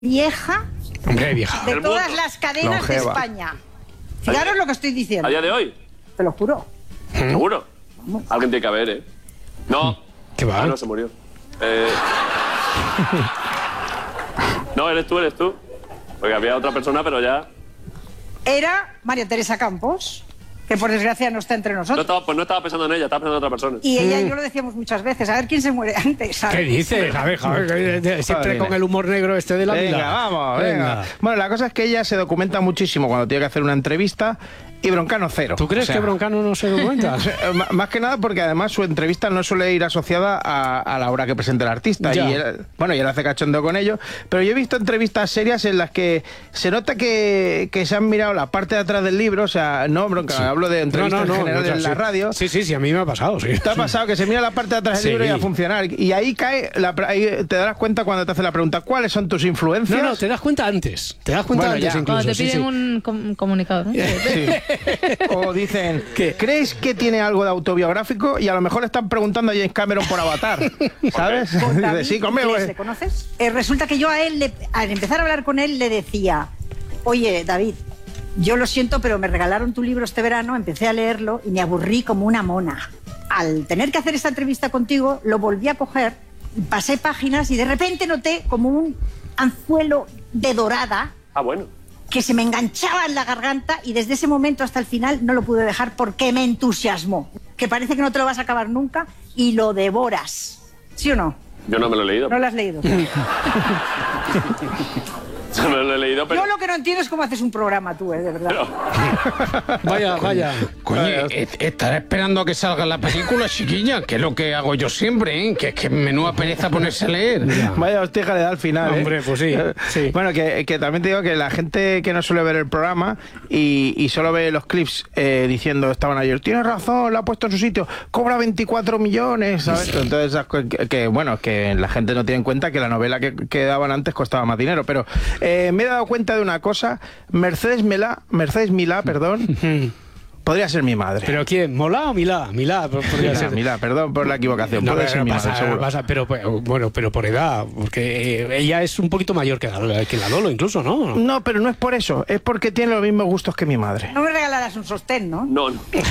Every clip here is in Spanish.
vieja, hombre, vieja, de todas las cadenas longeva de España. Fijaros lo que estoy diciendo. ¿A día de hoy? Te lo juro. ¿Seguro? Alguien tiene que haber, ¿eh? No. ¿Qué va? Ah, no, se murió. No, eres tú. Porque había otra persona, pero ya... Era María Teresa Campos, que por desgracia no está entre nosotros. No estaba pensando en ella, estaba pensando en otra persona. Y ella y yo lo decíamos muchas veces, a ver quién se muere antes, ¿sabes? ¿Qué dices? A ver, siempre con el humor negro este de la vida. Venga, vamos, venga. Bueno, la cosa es que ella se documenta muchísimo cuando tiene que hacer una entrevista y Broncano cero. ¿Tú crees que Broncano no se documenta? Más que nada porque además su entrevista no suele ir asociada a la hora que presenta el artista. Ya. Y él hace cachondeo con ello. Pero yo he visto entrevistas serias en las que se nota que se han mirado la parte de atrás del libro. O sea, no, Broncano, Sí. hablo de entrevistas en general en la sí. radio. Sí, a mí me ha pasado, sí. ¿Te ha pasado que se mira la parte de atrás del Sí. libro y a funcionar? Y ahí ahí te darás cuenta cuando te hace la pregunta, ¿cuáles son tus influencias? No, te das cuenta antes. Te das cuenta Bueno, antes ya. incluso. Cuando te piden un comunicado, ¿no? Sí. O dicen, ¿Qué? ¿crees que tiene algo de autobiográfico? Y a lo mejor están preguntando a James Cameron por Avatar, ¿sabes? Con David Dice, sí, conmigo. Iglesias, ¿le conoces? Resulta que yo a él, al empezar a hablar con él, le decía, oye, David, yo lo siento, pero me regalaron tu libro este verano, empecé a leerlo y me aburrí como una mona. Al tener que hacer esta entrevista contigo, lo volví a coger, pasé páginas y de repente noté como un anzuelo de dorada Ah, bueno. que se me enganchaba en la garganta y desde ese momento hasta el final no lo pude dejar porque me entusiasmó. Que parece que no te lo vas a acabar nunca y lo devoras. ¿Sí o no? Yo no me lo he leído. No lo has leído. No me lo he leído, pero... Yo lo que no entiendo es cómo haces un programa tú, de verdad. Vaya. Coño, estaré esperando a que salga la película, chiquilla, que es lo que hago yo siempre, ¿eh? Que es que menuda pereza ponerse a leer. Vaya hostia le da al final. Hombre, pues sí. Bueno, que también te digo que la gente que no suele ver el programa y solo ve los clips diciendo, estaban ayer, tienes razón, lo ha puesto en su sitio, cobra 24 millones, ¿sabes? Entonces, que la gente no tiene en cuenta que la novela que daban antes costaba más dinero. Pero me he dado cuenta de una cosa, Mercedes Milá, perdón, podría ser mi madre. ¿Pero quién? ¿Mola o Milá? Milá, podría ser. Milá, perdón por la equivocación, puede ser mi madre, seguro. pero por edad, porque ella es un poquito mayor que la Lolo incluso, ¿no? No, pero no es por eso, es porque tiene los mismos gustos que mi madre. No me regalarás un sostén, ¿no? No.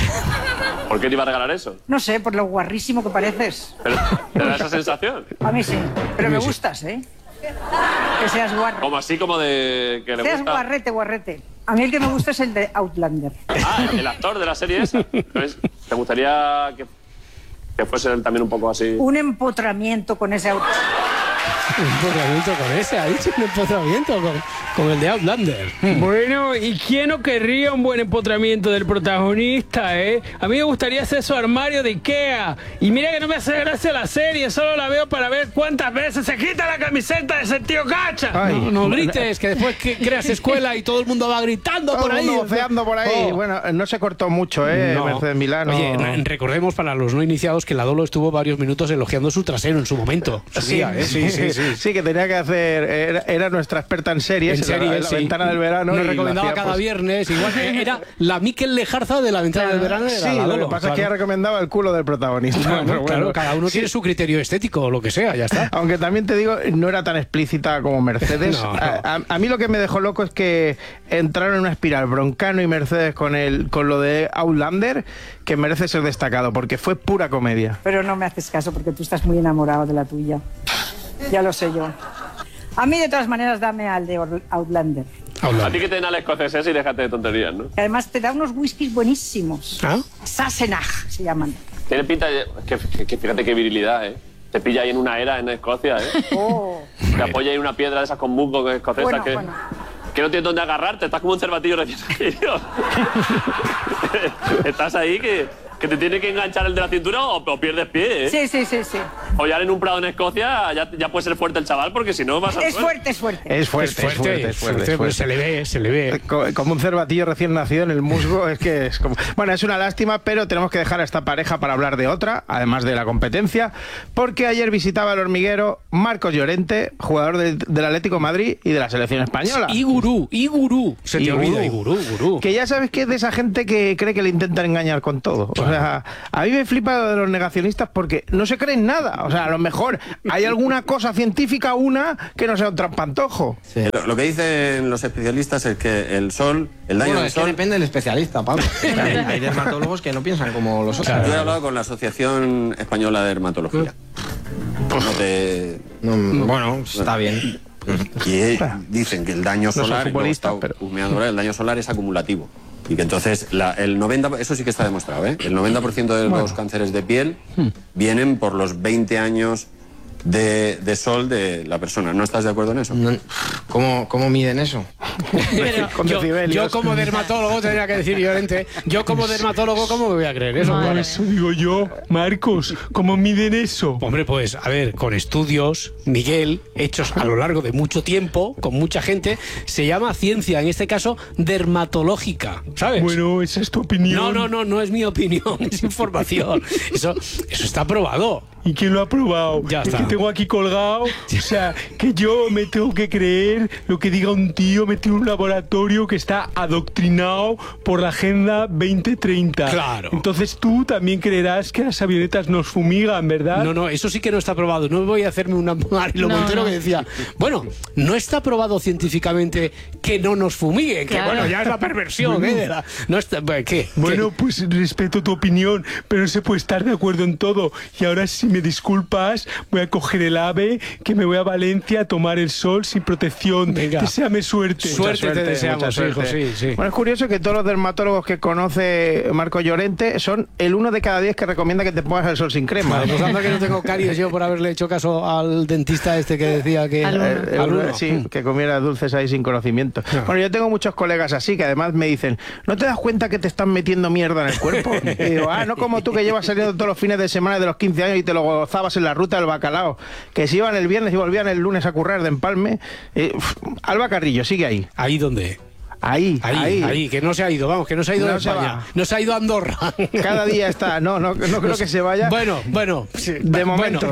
¿Por qué te iba a regalar eso? No sé, por lo guarrísimo que pareces. Pero, ¿te da esa sensación? A mí sí, pero me gustas, ¿eh? Que seas guarro. Como así, como de... que le Seas gusta... guarrete. A mí el que me gusta es el de Outlander. Ah, el actor de la serie esa. Entonces, ¿te gustaría que fuese él también un poco así? Un empotramiento con ese auto. Un empotramiento con ese, ha dicho un empotramiento con el de Outlander. Bueno, ¿y quién no querría un buen empotramiento del protagonista, eh? A mí me gustaría hacer su armario de Ikea. Y mira que no me hace gracia la serie, solo la veo para ver cuántas veces se quita la camiseta de ese tío Cacha. Ay, No grites, que después que creas escuela y todo el mundo va gritando todo por el ahí. mundo voceando por ahí. Oh. Bueno, no se cortó mucho, No. Mercedes Milá. No. Oye, recordemos para los no iniciados que la Dolo estuvo varios minutos elogiando su trasero en su momento. Su día, ¿eh? Sí, que tenía que hacer. Era nuestra experta en series. En series, la sí. ventana del verano. Nos y recomendaba lo hacía, cada viernes. Igual era la Miquel Lejarza de la ventana del verano. Sí, lo que pasa es que ella recomendaba el culo del protagonista. Bueno, Pero claro, cada uno tiene su criterio estético o lo que sea, ya está. Aunque también te digo, no era tan explícita como Mercedes. No. A mí lo que me dejó loco es que entraron en una espiral Broncano y Mercedes con lo de Outlander, que merece ser destacado, porque fue pura comedia. Pero no me haces caso porque tú estás muy enamorado de la tuya. Ya lo sé yo. A mí, de todas maneras, dame al de Outlander. A ti que te den al escocés y déjate de tonterías, ¿no? Que además te da unos whiskies buenísimos. ¿Ah? Sassenach se llaman. Tiene pinta de... que fíjate qué virilidad, ¿eh? Te pilla ahí en una era en Escocia, ¿eh? Oh. Te apoya ahí en una piedra de esas con musgo escocesa Bueno, que... bueno. Que no tienes dónde agarrarte, estás como un cervatillo recién salido. Estás ahí que te tiene que enganchar el de la cintura o pierdes pie, ¿eh? Sí. O ya en un prado en Escocia ya puede ser fuerte el chaval, porque si no vas a... Es fuerte. Es fuerte. Pues se le ve. Como un cervatillo recién nacido en el musgo, es que es como... Bueno, es una lástima, pero tenemos que dejar a esta pareja para hablar de otra, además de la competencia, porque ayer visitaba el hormiguero Marcos Llorente, jugador del Atlético de Madrid y de la selección española. Y gurú. Se te olvida, y gurú. Que ya sabes que es de esa gente que cree que le intentan engañar con todo. O sea, a mí me flipa lo de los negacionistas porque no se creen nada. nada. O sea, a lo mejor hay alguna cosa científica, que no sea un trampantojo. Sí. Lo que dicen los especialistas es que el sol, el daño del sol... que depende del especialista, Pablo. Hay dermatólogos que no piensan como los otros. Yo he hablado con la Asociación Española de Dermatología. Bueno, está bien. Y dicen que el daño solar, el daño solar es acumulativo. Y que entonces el 90%, eso sí que está demostrado, ¿eh? El 90% de los cánceres de piel vienen por los 20 años de sol de la persona. ¿No estás de acuerdo en eso? No, ¿Cómo miden eso? Yo como dermatólogo, tendría que decir Llorente, yo como dermatólogo, ¿cómo me voy a creer eso? Por eso digo yo, Marcos, ¿cómo miden eso? Hombre, pues, a ver, con estudios, Miguel, hechos a lo largo de mucho tiempo, con mucha gente, se llama ciencia, en este caso, dermatológica, ¿sabes? Bueno, esa es tu opinión. No es mi opinión, es información. Eso está probado. ¿Y quién lo ha probado? Ya está. Es que tengo aquí colgado. O sea, que yo me tengo que creer lo que diga un tío metido en un laboratorio que está adoctrinado por la Agenda 2030. Claro. Entonces tú también creerás que las avionetas nos fumigan, ¿verdad? No, eso sí que no está probado. No voy a hacerme un Mariló Montero que decía, bueno, no está probado científicamente que no nos fumiguen. Claro. Que bueno, ya es la perversión. No está, ¿qué? Bueno, pues respeto tu opinión, pero no se puede estar de acuerdo en todo. Y ahora sí, me disculpas, voy a coger el AVE, que me voy a Valencia a tomar el sol sin protección. Venga. Deséame suerte. Suerte te deseamos, hijo, sí. Bueno, es curioso que todos los dermatólogos que conoce Marco Llorente son el 1 de cada 10 que recomienda que te pongas el sol sin crema. Vale, pues anda que no tengo caries yo por haberle hecho caso al dentista este que decía que... Sí, que comiera dulces ahí sin conocimiento. No. Bueno, yo tengo muchos colegas así que además me dicen, ¿no te das cuenta que te están metiendo mierda en el cuerpo? Y digo, no como tú que llevas saliendo todos los fines de semana de los 15 años y te lo gozabas en la ruta del bacalao, que se iban el viernes y volvían el lunes a currar de empalme. Alba Carrillo, sigue ahí. ¿Ahí dónde? Ahí, que no se ha ido, vamos, que no se ha ido de España, no se ha ido a Andorra. Cada día está, no creo que se vaya. Bueno, sí, de momento.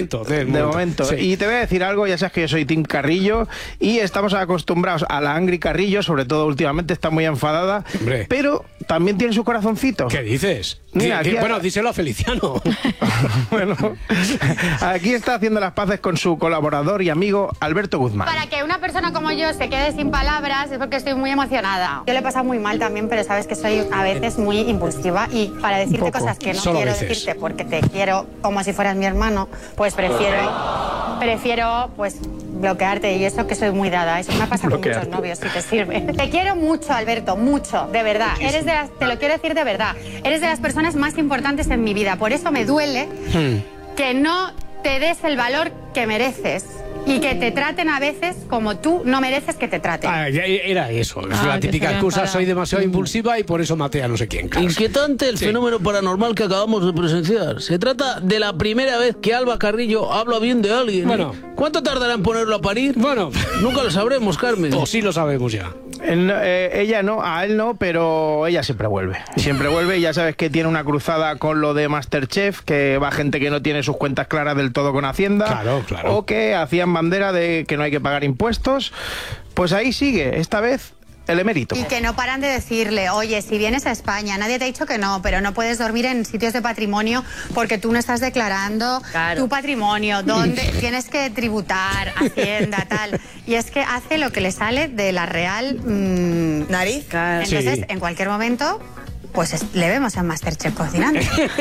Sí. Y te voy a decir algo, ya sabes que yo soy Team Carrillo y estamos acostumbrados a la Angry Carrillo, sobre todo últimamente está muy enfadada, hombre, pero también tiene su corazoncito. ¿Qué dices? Mira, bueno, díselo a Feliciano. Bueno, aquí está haciendo las paces con su colaborador y amigo Alberto Guzmán. Para que una persona como yo se quede sin palabras es porque estoy muy emocionada. Yo le he pasado muy mal también, pero sabes que soy a veces muy impulsiva y para decirte cosas que no quiero decirte porque te quiero como si fueras mi hermano, pues prefiero pues bloquearte, y eso que soy muy dada. Eso me ha pasado con muchos novios, si te sirve. Te quiero mucho, Alberto, mucho, de verdad. Te lo quiero decir de verdad. Eres de las personas más importantes en mi vida. Por eso me duele que no te des el valor que mereces y que te traten a veces como tú no mereces que te traten. Era eso, es la típica excusa, soy demasiado impulsiva y por eso maté a no sé quién. Claro. Inquietante el fenómeno paranormal que acabamos de presenciar. Se trata de la primera vez que Alba Carrillo habla bien de alguien. Bueno. ¿Cuánto tardará en ponerlo a parir? Bueno. Nunca lo sabremos, Carmen. O sí lo sabemos ya. Ella no, a él no, pero ella siempre vuelve. Siempre vuelve y ya sabes que tiene una cruzada con lo de Masterchef, que va gente que no tiene sus cuentas claras del todo con Hacienda. Claro. O que hacían bandera de que no hay que pagar impuestos. Pues ahí sigue, esta vez el emérito. Y que no paran de decirle, oye, si vienes a España, nadie te ha dicho que no, pero no puedes dormir en sitios de patrimonio porque tú no estás declarando tu patrimonio, donde tienes que tributar, Hacienda, tal. Y es que hace lo que le sale de la real nariz. Entonces, en cualquier momento, pues le vemos en Masterchef cocinando.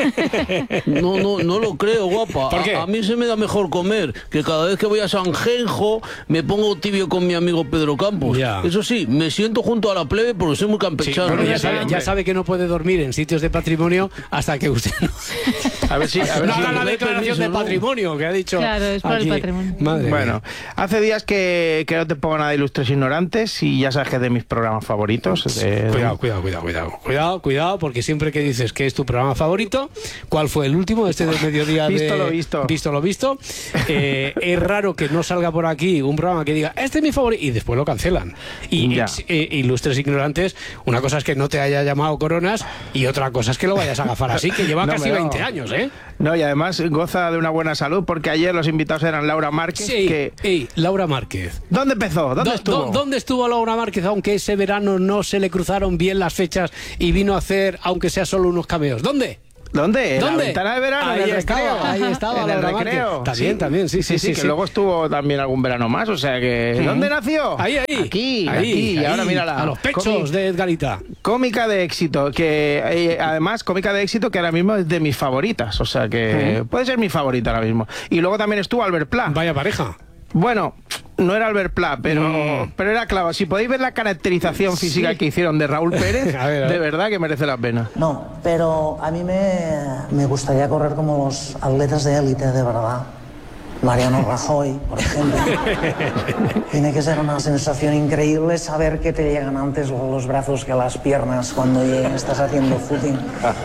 No lo creo, guapa. ¿Por qué? A mí se me da mejor comer, que cada vez que voy a Sanjenjo me pongo tibio con mi amigo Pedro Campos. Ya. Eso sí, me siento junto a la plebe porque soy muy campechano. Sí, bueno, ya sabe que no puede dormir en sitios de patrimonio hasta que usted no... A ver si haga la declaración de patrimonio que ha dicho. Claro, es por aquí. el patrimonio. Madre bueno, mía. Hace días que no te pongo nada de Ilustres Ignorantes y ya sabes que es de mis programas favoritos. Cuidado, porque siempre que dices que es tu programa favorito, ¿cuál fue el último? Este del mediodía Visto lo visto. Es raro que no salga por aquí un programa que diga, este es mi favorito, y después lo cancelan. Y Ilustres Ignorantes, una cosa es que no te haya llamado Coronas y otra cosa es que lo vayas a agafar así, que lleva casi 20 años, ¿eh? No, y además goza de una buena salud porque ayer los invitados eran Laura Márquez. Laura Márquez. ¿Dónde empezó? ¿Dónde estuvo? ¿Dónde estuvo Laura Márquez? Aunque ese verano no se le cruzaron bien las fechas y vino a hacer, aunque sea solo unos cameos. ¿Dónde? ¿Dónde? ¿Dónde? La ventana de verano, ahí en el estaba, recreo. ahí estaba. En el recreo. También, sí. Que luego estuvo también algún verano más, o sea que... ¿Dónde nació? Ahí. Aquí. Y ahora mírala. A los pechos de Edgarita. Cómica de éxito, que además, cómica de éxito que ahora mismo es de mis favoritas, o sea que puede ser mi favorita ahora mismo. Y luego también estuvo Albert Pla. Vaya pareja. Bueno, no era Albert Pla, pero era claro. Si podéis ver la caracterización física que hicieron de Raúl Pérez, a ver. De verdad que merece la pena. No, pero a mí me gustaría correr como los atletas de élite, de verdad. Mariano Rajoy, por ejemplo. Tiene que ser una sensación increíble saber que te llegan antes los brazos que las piernas cuando estás haciendo footing.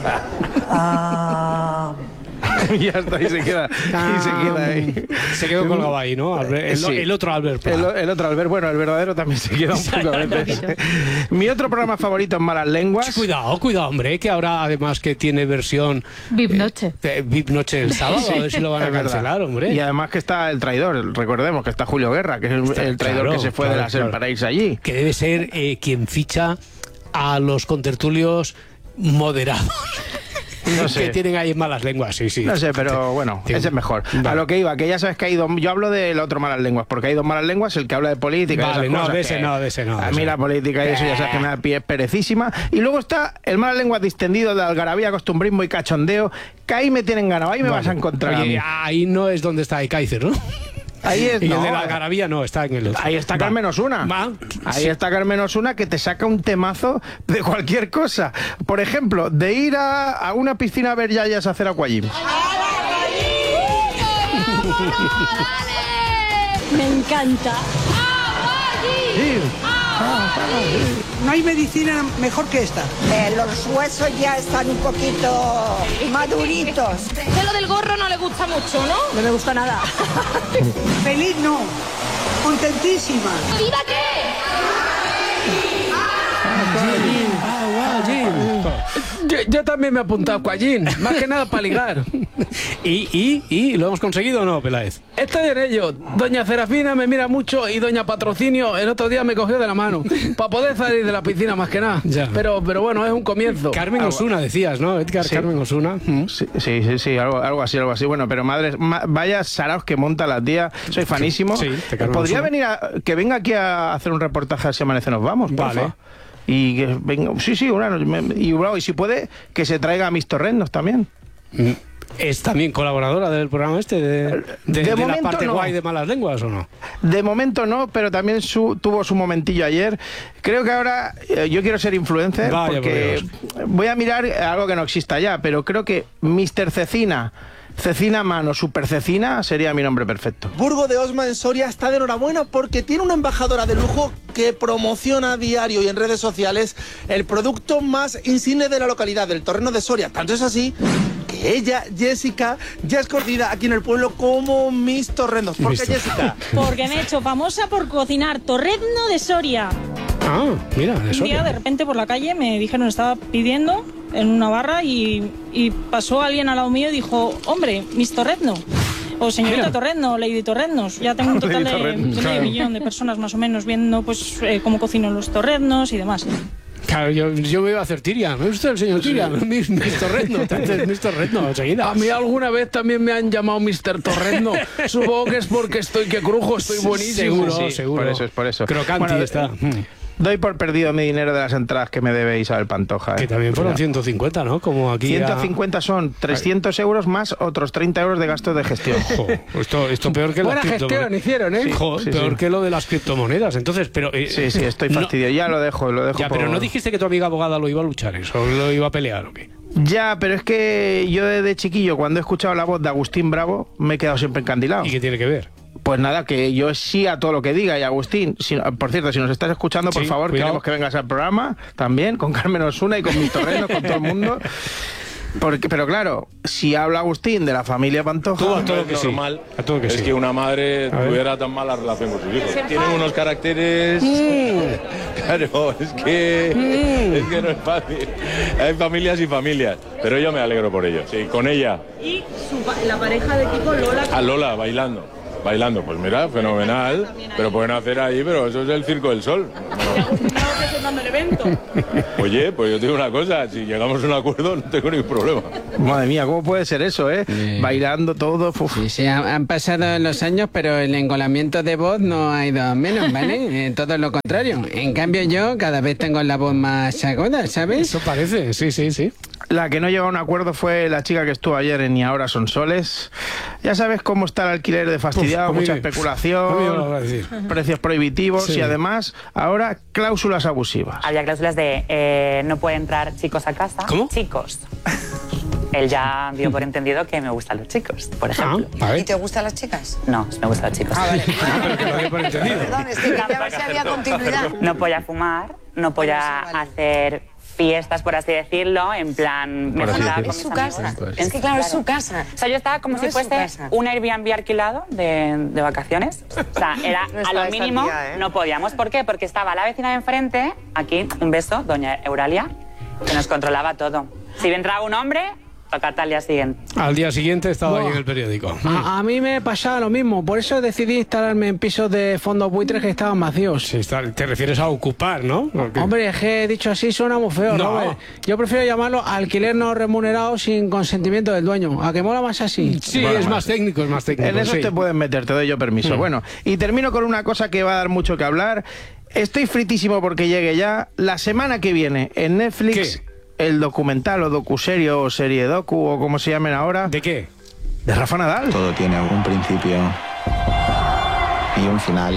Ya está, y se queda ahí. Se quedó colgado ahí, ¿no? El otro Albert Pla. El otro Albert, bueno, el verdadero también se queda un poco a veces. Mi otro programa favorito es Malas Lenguas. Cuidado, hombre, que ahora además que tiene versión VIP Noche. VIP Noche el sábado, a ver si lo van a cancelar, hombre. Y además que está el traidor, recordemos que está Julio Guerra, que es el traidor que se fue de la SER para irse allí. Que debe ser quien ficha a los contertulios moderados. No sé. Que tienen ahí Malas Lenguas, sí. No sé, pero bueno, ese es mejor. Vale. A lo que iba, que ya sabes que hay dos... Yo hablo del otro Malas Lenguas, porque hay dos Malas Lenguas, el que habla de política vale, y esas cosas. De ese no. A mí la política y eso ya sabes que me da pie perecísima. Y luego está el Malas Lenguas distendido de algarabía, costumbrismo y cachondeo, que ahí me tienen ganado, ahí me vas a encontrar. Oye, ahí no es donde está Kaiser, ¿no? Ahí es, y el de la algarabía no, está en el otro. Ahí está Carmen Osuna. Ahí está Carmen Osuna, que te saca un temazo de cualquier cosa. Por ejemplo, de ir a una piscina a ver yayas a hacer aquagym. Me encanta. No hay medicina mejor que esta. Los huesos ya están un poquito maduritos. Lo del gorro no le gusta mucho, ¿no? No me gusta nada. Feliz no. Contentísima. ¿Viva qué? Yo también me he apuntado a Aquagym, más que nada para ligar. ¿Y lo hemos conseguido o no, Peláez? Estoy en ello. Doña Serafina me mira mucho y Doña Patrocinio el otro día me cogió de la mano para poder salir de la piscina más que nada. Ya. Pero bueno, es un comienzo. Carmen Osuna decías, ¿no? Edgar, sí. Carmen Osuna. Sí, algo así. Bueno, pero madres, vaya saraos que monta la tía. Soy fanísimo. Sí, podría venir que venga aquí a hacer un reportaje a Si Amanece Nos Vamos, por favor. Y que venga, y si puede, que se traiga a mis torrendos también. ¿Es también colaboradora del programa este? ¿De la parte guay de Malas Lenguas o no? De momento no, pero también tuvo su momentillo ayer. Creo que ahora yo quiero ser influencer porque voy a mirar algo que no exista ya, pero creo que Mr. Cecina Mano, Super Cecina, sería mi nombre perfecto. Burgo de Osma en Soria está de enhorabuena porque tiene una embajadora de lujo que promociona a diario y en redes sociales el producto más insigne de la localidad, el torreno de Soria. Tanto es así que ella, Jessica, ya es conocida aquí en el pueblo como Miss Torrendos. ¿Por qué, Jessica? Porque me he hecho famosa por cocinar torreno de Soria. Ah, mira, de Soria. Un día de repente por la calle me dijeron, estaba pidiendo en una barra y pasó alguien al lado mío y dijo, hombre, Miss Torrezno. O señorita Torrezno, Lady Torreznos. Ya tengo un total de medio millón de personas más o menos viendo pues cómo cocino los torreznos y demás. Claro, yo me iba a hacer Tiria. ¿Me gusta el señor Tiria? Mr. Torrezno. Mr. Torrezno, enseguida. A mí alguna vez también me han llamado Mr. Torrezno. Supongo que es porque estoy que crujo, estoy buenísimo. Seguro. Por eso. Crocanti está. Doy por perdido mi dinero de las entradas que me debe Isabel Pantoja. Que también fueron 150, ¿no? Como aquí 150 son 300 euros más otros 30 euros de gastos de gestión. Esto peor que buena gestión hicieron, ¿eh? Peor que lo de las criptomonedas. Entonces, pero... sí, estoy fastidiado. Ya lo dejo ya, pero ¿no dijiste que tu amiga abogada lo iba a luchar eso? ¿O lo iba a pelear o qué? Ya, pero es que yo desde chiquillo, cuando he escuchado la voz de Agustín Bravo, me he quedado siempre encandilado. ¿Y qué tiene que ver? Pues nada, que yo sí a todo lo que diga. Y Agustín, por cierto, si nos estás escuchando, por favor, cuidado. Queremos que vengas al programa también, con Carmen Osuna y con mis torrenos, con todo el mundo. Pero claro, si habla Agustín de la familia Pantoja... Todo que normal es que una madre tuviera tan mala relación con sus hijos. Tienen unos caracteres... Claro, es que no es fácil. Hay familias y familias, pero yo me alegro por ello. Sí, con ella. Y la pareja de Kiko, Lola... A Lola, bailando, pues mira, fenomenal, pero pueden hacer ahí, pero eso es el Circo del Sol. ¿Te ha gustado que se organizando el evento. Oye, pues yo te digo una cosa, si llegamos a un acuerdo no tengo ningún problema. Madre mía, ¿cómo puede ser eso, Bailando todo. Sí, han pasado los años, pero el engolamiento de voz no ha ido menos, ¿vale? Todo lo contrario. En cambio yo cada vez tengo la voz más aguda, ¿sabes? Eso parece, sí. La que no llegó a un acuerdo fue la chica que estuvo ayer en Y Ahora Son Soles. Ya sabes cómo está el alquiler de fastidiado, mucha especulación, precios prohibitivos y además ahora cláusulas abusivas. Había cláusulas de no pueden entrar chicos a casa. ¿Cómo? Chicos. Él ya dio por entendido que me gustan los chicos, por ejemplo. ¿Y te gustan las chicas? No, me gustan los chicos. Vale. Pero que lo dio por entendido. Perdón, es que quería ver si había continuidad. No podía fumar, no podía hacer fiestas, por así decirlo, en plan... Me juntaba con es mis su amigos. casa. Es que claro, es su casa. O sea, yo estaba como si fuese un Airbnb alquilado de vacaciones. O sea, era a lo mínimo, no podíamos. ¿Por qué? Porque estaba la vecina de enfrente, aquí, un beso, doña Euralia, que nos controlaba todo. Si entraba un hombre... Tocata al día siguiente. Al día siguiente estaba ahí en el periódico. A mí me pasaba lo mismo, por eso decidí instalarme en pisos de fondos buitres que estaban vacíos. Sí, te refieres a ocupar, ¿no? Hombre, es que dicho así suena muy feo, ¿no? Yo prefiero llamarlo alquiler no remunerado sin consentimiento del dueño. ¿A que mola más así? Sí, bueno, es más técnico, En eso te pueden meter, te doy yo permiso. Bueno, y termino con una cosa que va a dar mucho que hablar. Estoy fritísimo porque llegue ya. La semana que viene en Netflix... ¿Qué? El documental o docuserio o serie docu o como se llamen ahora. ¿De qué? De Rafa Nadal. Todo tiene un principio y un final.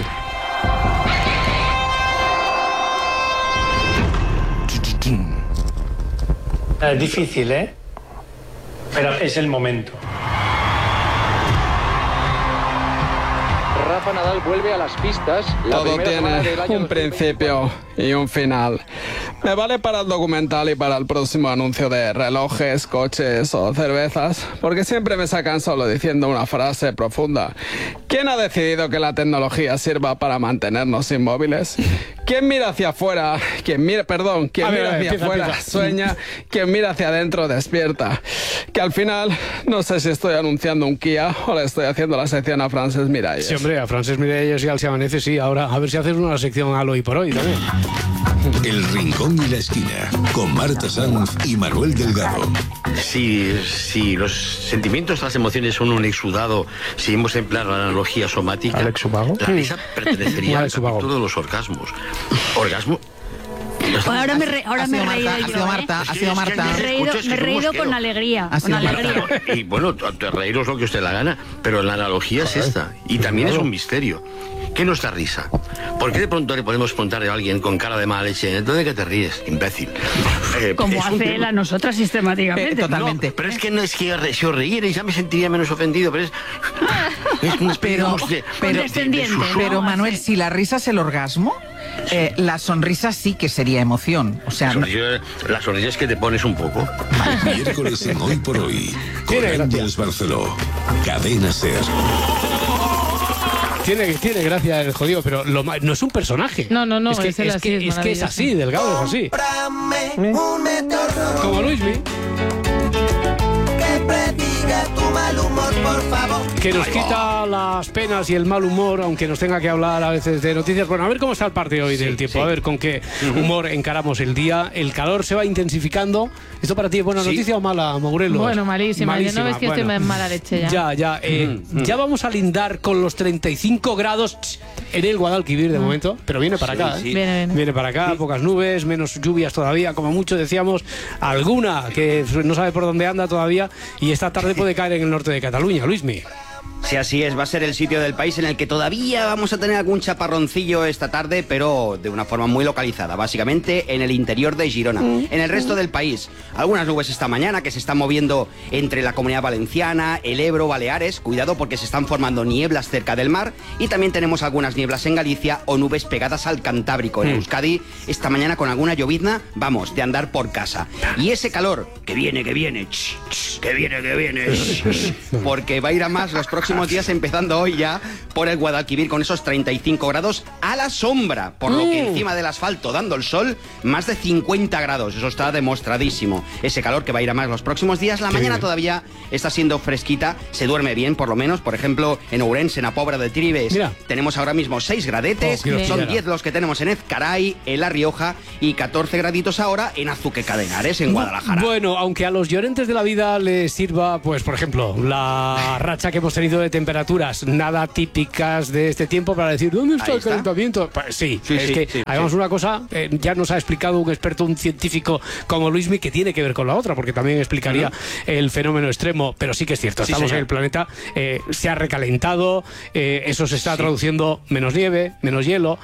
Es difícil, pero es el momento. Rafa Nadal vuelve a las pistas. Todo tiene un principio y un final. Me vale para el documental y para el próximo anuncio de relojes, coches o cervezas, porque siempre me sacan solo diciendo una frase profunda. ¿Quién ha decidido que la tecnología sirva para mantenernos inmóviles? ¿Quién mira hacia afuera? ¿Quién mira hacia afuera sueña? ¿Quién mira hacia adentro despierta? Que al final no sé si estoy anunciando un Kia o le estoy haciendo la sección a Francesc Miralles. Sí, hombre, a Francesc Miralles y al Se Amanece, sí. Ahora a ver si haces una sección al Hoy por Hoy también. El Rincón y la Esquina, con Marta Sanz y Manuel Delgado. Si los sentimientos, las emociones son un exudado, si hemos empleado la analogía somática, la risa pertenecería al capítulo de los orgasmos. ¿Orgasmo? Ahora me he reído yo. Ha sido Marta. Me he reído con alegría. Y bueno, reíros lo que usted la gana, pero la analogía es esta. Y también es un misterio. ¿Qué nos da risa? ¿Por qué de pronto le podemos preguntar a alguien con cara de mala leche, ¿de qué te ríes, imbécil? Como hace él a nosotras sistemáticamente. Totalmente. No, pero es que no es que si os reíerais ya me sentiría menos ofendido, pero es una especie pero Manuel, si la risa es el orgasmo, la sonrisa sí que sería emoción. O sea, la sonrisa es que te pones un poco. Miércoles en Hoy por Hoy, con Ángeles Barceló, Cadena SER. Tiene gracia el jodido, pero no es un personaje. No, es que es así, Delgado, es así. Como Luismi. Que nos quita las penas y el mal humor, aunque nos tenga que hablar a veces de noticias. Bueno, a ver cómo está el parte hoy del tiempo, a ver con qué humor encaramos el día. El calor se va intensificando. ¿Esto para ti es buena noticia o mala, Mogurelos? Bueno, malísima. Yo no ves que estoy en mala leche ya. Ya vamos a lindar con los 35 grados en el Guadalquivir de momento, pero viene para acá. Viene para acá, pocas nubes, menos lluvias todavía, como mucho decíamos, alguna que no sabe por dónde anda todavía, y esta tarde puede caer en el norte de Cataluña. Luismi. Sí, así es, va a ser el sitio del país en el que todavía vamos a tener algún chaparroncillo esta tarde, pero de una forma muy localizada, básicamente en el interior de Girona. En el resto del país, algunas nubes esta mañana que se están moviendo entre la Comunidad Valenciana, el Ebro, Baleares, cuidado porque se están formando nieblas cerca del mar, y también tenemos algunas nieblas en Galicia o nubes pegadas al Cantábrico. En Euskadi, esta mañana con alguna llovizna, vamos, de andar por casa. Y ese calor, que viene, porque va a ir a más, los próximos días, empezando hoy ya por el Guadalquivir con esos 35 grados a la sombra, por lo que encima del asfalto, dando el sol, más de 50 grados. Eso está demostradísimo. Ese calor que va a ir a más los próximos días. La mañana todavía está siendo fresquita, se duerme bien por lo menos. Por ejemplo, en Ourense, en la Pobra del Tribes, tenemos ahora mismo 6 gradetes, son 10 los que tenemos en Ezcaray, en La Rioja, y 14 graditos ahora en Azuqueca de Henares, en Guadalajara. Bueno, aunque a los llorentes de la vida les sirva, pues por ejemplo, la racha que hemos tenido de temperaturas nada típicas de este tiempo para decir, ¿dónde está el calentamiento? Pues sí, hagamos una cosa, ya nos ha explicado un experto, un científico como Luismi, que tiene que ver con la otra, porque también explicaría el fenómeno extremo, pero sí que es cierto, estamos en el planeta, se ha recalentado, eso se está traduciendo menos nieve, menos hielo,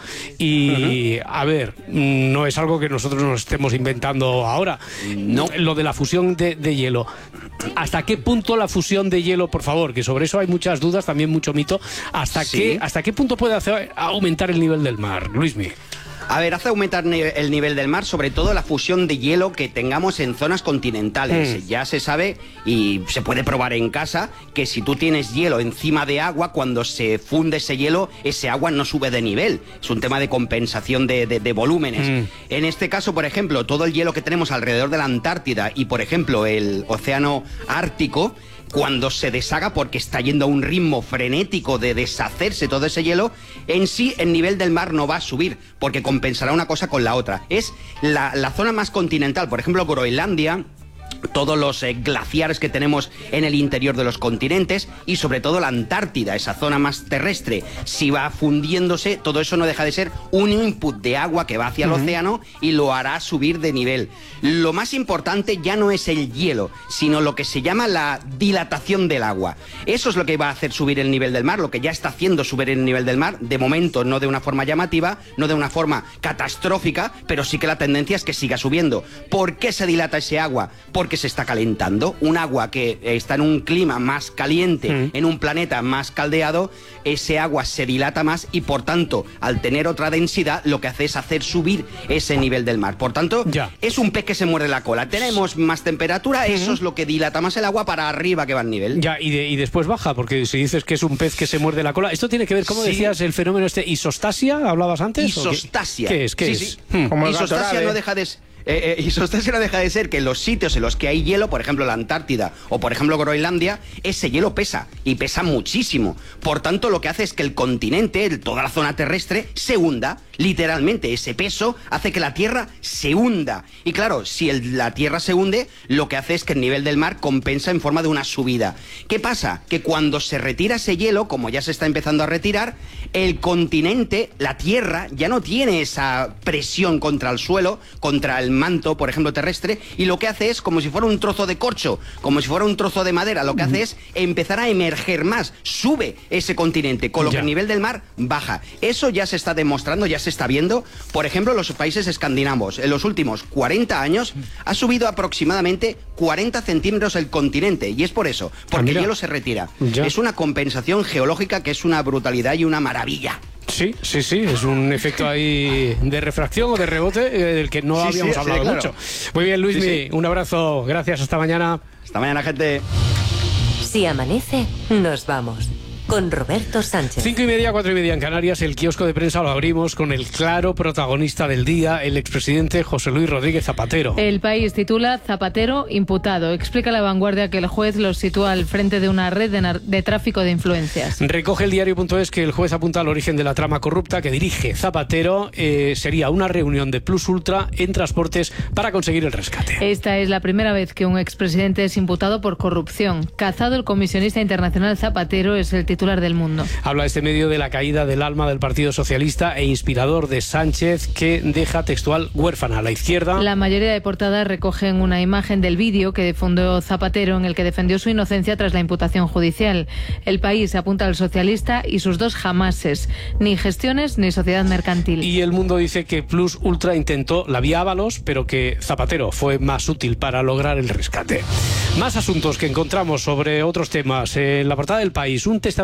y a ver, no es algo que nosotros nos estemos inventando ahora. No. Lo de la fusión de hielo. ¿Hasta qué punto la fusión de hielo, por favor? Que sobre eso hay muchas dudas, también mucho mito. ¿Hasta qué punto puede hacer aumentar el nivel del mar, Luismi? A ver, hace aumentar el nivel del mar, sobre todo la fusión de hielo que tengamos en zonas continentales. Ya se sabe y se puede probar en casa que si tú tienes hielo encima de agua, cuando se funde ese hielo, ese agua no sube de nivel. Es un tema de compensación de volúmenes. En este caso, por ejemplo, todo el hielo que tenemos alrededor de la Antártida y, por ejemplo, el océano Ártico, cuando se deshaga, porque está yendo a un ritmo frenético de deshacerse todo ese hielo, en sí el nivel del mar no va a subir, porque compensará una cosa con la otra. Es la zona más continental, por ejemplo, Groenlandia, todos los glaciares que tenemos en el interior de los continentes y sobre todo la Antártida, esa zona más terrestre, si va fundiéndose, todo eso no deja de ser un input de agua que va hacia el océano y lo hará subir de nivel. Lo más importante ya no es el hielo, sino lo que se llama la dilatación del agua. Eso es lo que va a hacer subir el nivel del mar, lo que ya está haciendo subir el nivel del mar, de momento no de una forma llamativa, no de una forma catastrófica, pero sí que la tendencia es que siga subiendo. ¿Por qué se dilata ese agua? Porque se está calentando. Un agua que está en un clima más caliente, en un planeta más caldeado, ese agua se dilata más y por tanto, al tener otra densidad, lo que hace es hacer subir ese nivel del mar. Por tanto, es un pez que se muerde la cola. Tenemos más temperatura, eso es lo que dilata más el agua para arriba que va al nivel. Ya, y después baja, porque si dices que es un pez que se muerde la cola, esto tiene que ver, ¿cómo decías, el fenómeno isostasia? ¿Hablabas antes? Isostasia. ¿Qué es? Como isostasia no deja de... Isostasia no deja de ser que en los sitios en los que hay hielo, por ejemplo la Antártida o por ejemplo Groenlandia, ese hielo pesa y pesa muchísimo. Por tanto, lo que hace es que el continente, toda la zona terrestre, se hunda. Literalmente, ese peso hace que la Tierra se hunda. Y claro, si la Tierra se hunde, lo que hace es que el nivel del mar compensa en forma de una subida. ¿Qué pasa? Que cuando se retira ese hielo, como ya se está empezando a retirar, el continente, la Tierra, ya no tiene esa presión contra el suelo, contra el manto, por ejemplo, terrestre, y lo que hace es como si fuera un trozo de corcho, como si fuera un trozo de madera, lo que hace es empezar a emerger más, sube ese continente, con lo que el nivel del mar baja. Eso ya se está demostrando, ya se está viendo. Por ejemplo, los países escandinavos, en los últimos 40 años, ha subido aproximadamente 40 centímetros el continente, y es por eso, porque el hielo se retira. Es una compensación geológica que es una brutalidad y una maravilla. Sí, es un efecto ahí de refracción o de rebote del que no habíamos hablado mucho. Muy bien, Luismi, un abrazo, gracias, hasta mañana. Hasta mañana, gente. Si amanece, nos vamos. Con Roberto Sánchez. 5:30, 4:30 en Canarias, el kiosco de prensa lo abrimos con el claro protagonista del día, el expresidente José Luis Rodríguez Zapatero. El País titula Zapatero imputado. Explica La Vanguardia que el juez los sitúa al frente de una red de tráfico de influencias. Recoge el diario.es que el juez apunta al origen de la trama corrupta que dirige Zapatero. Sería una reunión de Plus Ultra en transportes para conseguir el rescate. Esta es la primera vez que un expresidente es imputado por corrupción. Cazado, el comisionista internacional Zapatero es el titular del Mundo. Habla este medio de la caída del alma del Partido Socialista e inspirador de Sánchez, que deja textual huérfana a la izquierda. La mayoría de portadas recogen una imagen del vídeo que difundió Zapatero en el que defendió su inocencia tras la imputación judicial. El País apunta al socialista y sus dos jamases, ni gestiones ni sociedad mercantil. Y El Mundo dice que Plus Ultra intentó la vía Ábalos, pero que Zapatero fue más útil para lograr el rescate. Más asuntos que encontramos sobre otros temas. En la portada del País, un testamento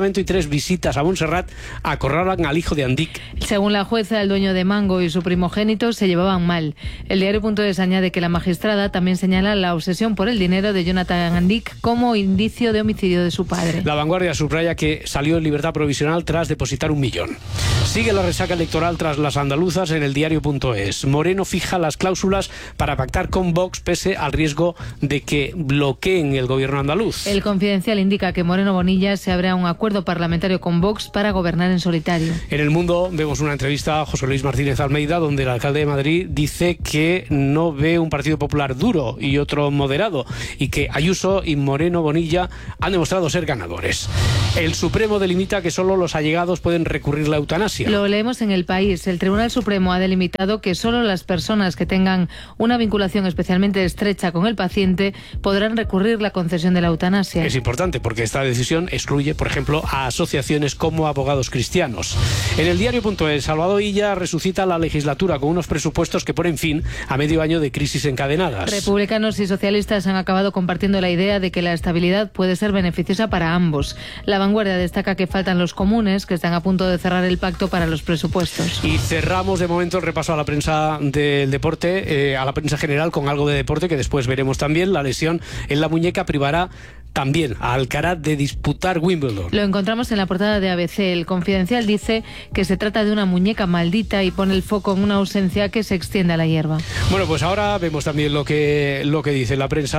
testamento y 3 visitas a Montserrat acorralan al hijo de Andic. Según la jueza, el dueño de Mango y su primogénito se llevaban mal. El diario.es añade que la magistrada también señala la obsesión por el dinero de Jonathan Andic como indicio de homicidio de su padre. La Vanguardia subraya que salió en libertad provisional tras depositar 1 millón. Sigue la resaca electoral tras las andaluzas en el diario.es. Moreno fija las cláusulas para pactar con Vox pese al riesgo de que bloqueen el gobierno andaluz. El Confidencial indica que Moreno Bonilla se abre a un acuerdo parlamentario con Vox para gobernar en solitario. En El Mundo vemos una entrevista a José Luis Martínez Almeida donde el alcalde de Madrid dice que no ve un Partido Popular duro y otro moderado y que Ayuso y Moreno Bonilla han demostrado ser ganadores. El Supremo delimita que solo los allegados pueden recurrir la eutanasia. Lo leemos en El País. El Tribunal Supremo ha delimitado que solo las personas que tengan una vinculación especialmente estrecha con el paciente podrán recurrir la concesión de la eutanasia. Es importante porque esta decisión excluye, por ejemplo, a asociaciones como Abogados Cristianos. En el diario.es, Salvador Illa resucita la legislatura con unos presupuestos que ponen fin a medio año de crisis encadenadas. Republicanos y socialistas han acabado compartiendo la idea de que la estabilidad puede ser beneficiosa para ambos. La Vanguardia destaca que faltan los comunes, que están a punto de cerrar el pacto para los presupuestos. Y cerramos de momento el repaso a la prensa del deporte, a la prensa general con algo de deporte que después veremos también. La lesión en la muñeca privará también a Alcaraz de disputar Wimbledon. Lo encontramos en la portada de ABC. El Confidencial dice que se trata de una muñeca maldita y pone el foco en una ausencia que se extiende a la hierba. Bueno, pues ahora vemos también lo que dice la prensa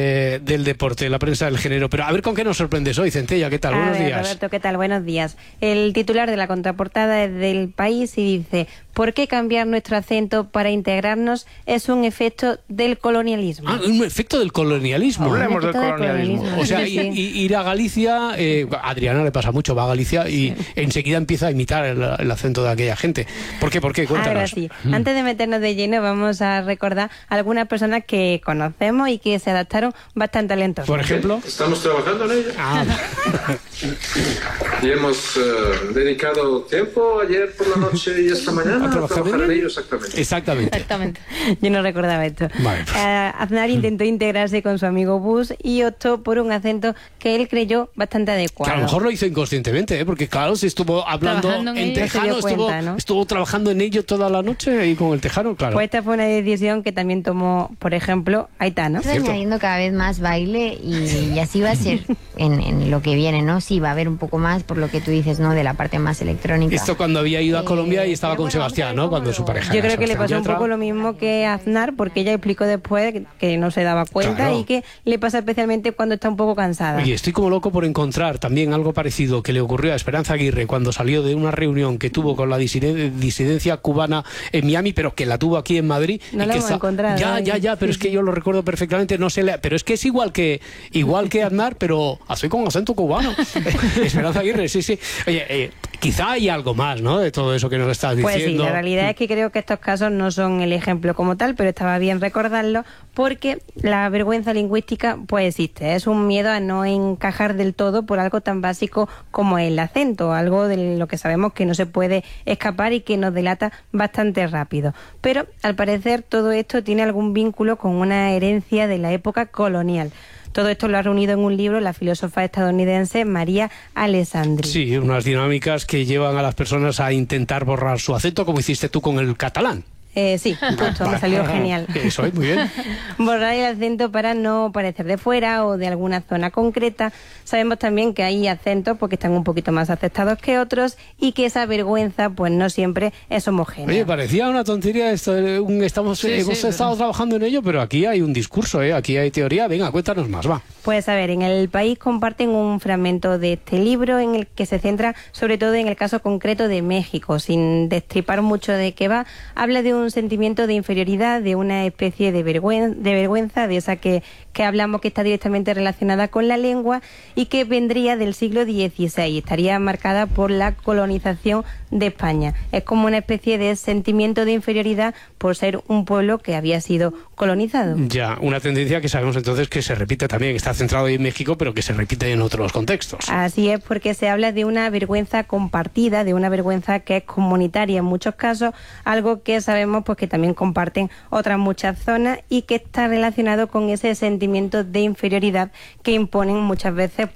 del deporte, la prensa del género. Pero a ver con qué nos sorprendes hoy, Centella. ¿Qué tal? Buenos días. Roberto, ¿qué tal? Buenos días. El titular de la contraportada es del País y dice: ¿por qué cambiar nuestro acento para integrarnos es un efecto del colonialismo? Ah, un efecto del colonialismo. Hablemos del colonialismo. O sea, ir a Galicia, a Adriana le pasa mucho, va a Galicia y enseguida empieza a imitar el acento de aquella gente. ¿Por qué? Cuéntanos. Ahora sí. Antes de meternos de lleno, vamos a recordar algunas personas que conocemos y que se adaptaron bastante talentosas. Por ejemplo. Estamos trabajando en ello. Y hemos dedicado tiempo ayer por la noche y esta mañana a trabajar en ello Exactamente. Yo no recordaba esto. Vale. Aznar intentó integrarse con su amigo Bush y optó por un acento que él creyó bastante adecuado. Que a lo mejor lo hizo inconscientemente, porque claro, se estuvo hablando en tejano, estuvo trabajando en ello toda la noche y con el tejano, claro. Pues esta fue una decisión que también tomó, por ejemplo, Aitana. Estoy añadiendo cada vez más baile y así va a ser en lo que viene, ¿no? Sí, va a haber un poco más, por lo que tú dices, ¿no? De la parte más electrónica. Esto cuando había ido a Colombia y estaba con Sebastián, ¿no? Cuando su pareja. Yo creo que le pasó un poco lo mismo que a Aznar, porque ella explicó después que no se daba cuenta y que le pasa especialmente cuando está un poco cansada. Oye, estoy como loco por encontrar también algo parecido que le ocurrió a Esperanza Aguirre cuando salió de una reunión que tuvo con la disidencia cubana en Miami, pero que la tuvo aquí en Madrid. No la hemos encontrado. Ya, pero es que yo lo recuerdo perfectamente, no sé, pero es que es igual que Aznar, pero así con acento cubano. Esperanza Aguirre, sí. Oye, quizá hay algo más, ¿no? De todo eso que nos estás diciendo. Pues sí, la realidad es que creo que estos casos no son el ejemplo como tal, pero estaba bien recordarlo porque la vergüenza lingüística pues existe. Es un miedo a no encajar del todo por algo tan básico como el acento, algo de lo que sabemos que no se puede escapar y que nos delata bastante rápido. Pero al parecer todo esto tiene algún vínculo con una herencia de la época colonial. Todo esto lo ha reunido en un libro la filósofa estadounidense María Alessandri. Sí, unas dinámicas que llevan a las personas a intentar borrar su acento, como hiciste tú con el catalán. Sí, justo, me salió genial. Eso es, muy bien. Borrar el acento para no parecer de fuera o de alguna zona concreta. Sabemos también que hay acentos porque están un poquito más aceptados que otros y que esa vergüenza pues no siempre es homogénea. Oye, parecía una tontería esto, hemos estado trabajando en ello, pero aquí hay un discurso, aquí hay teoría. Venga, cuéntanos más, va. Pues a ver, en El País comparten un fragmento de este libro en el que se centra sobre todo en el caso concreto de México, sin destripar mucho de qué va. Habla de un sentimiento de inferioridad, de una especie de vergüenza, de esa que hablamos que está directamente relacionada con la lengua y que vendría del siglo XVI, estaría marcada por la colonización de España. Es como una especie de sentimiento de inferioridad por ser un pueblo que había sido colonizado. Ya, una tendencia que sabemos entonces que se repite también, está centrado en México, pero que se repite en otros contextos. Así es, porque se habla de una vergüenza compartida, de una vergüenza que es comunitaria en muchos casos, algo que sabemos pues que también comparten otras muchas zonas y que está relacionado con ese sentimiento de inferioridad que imponen muchas veces pues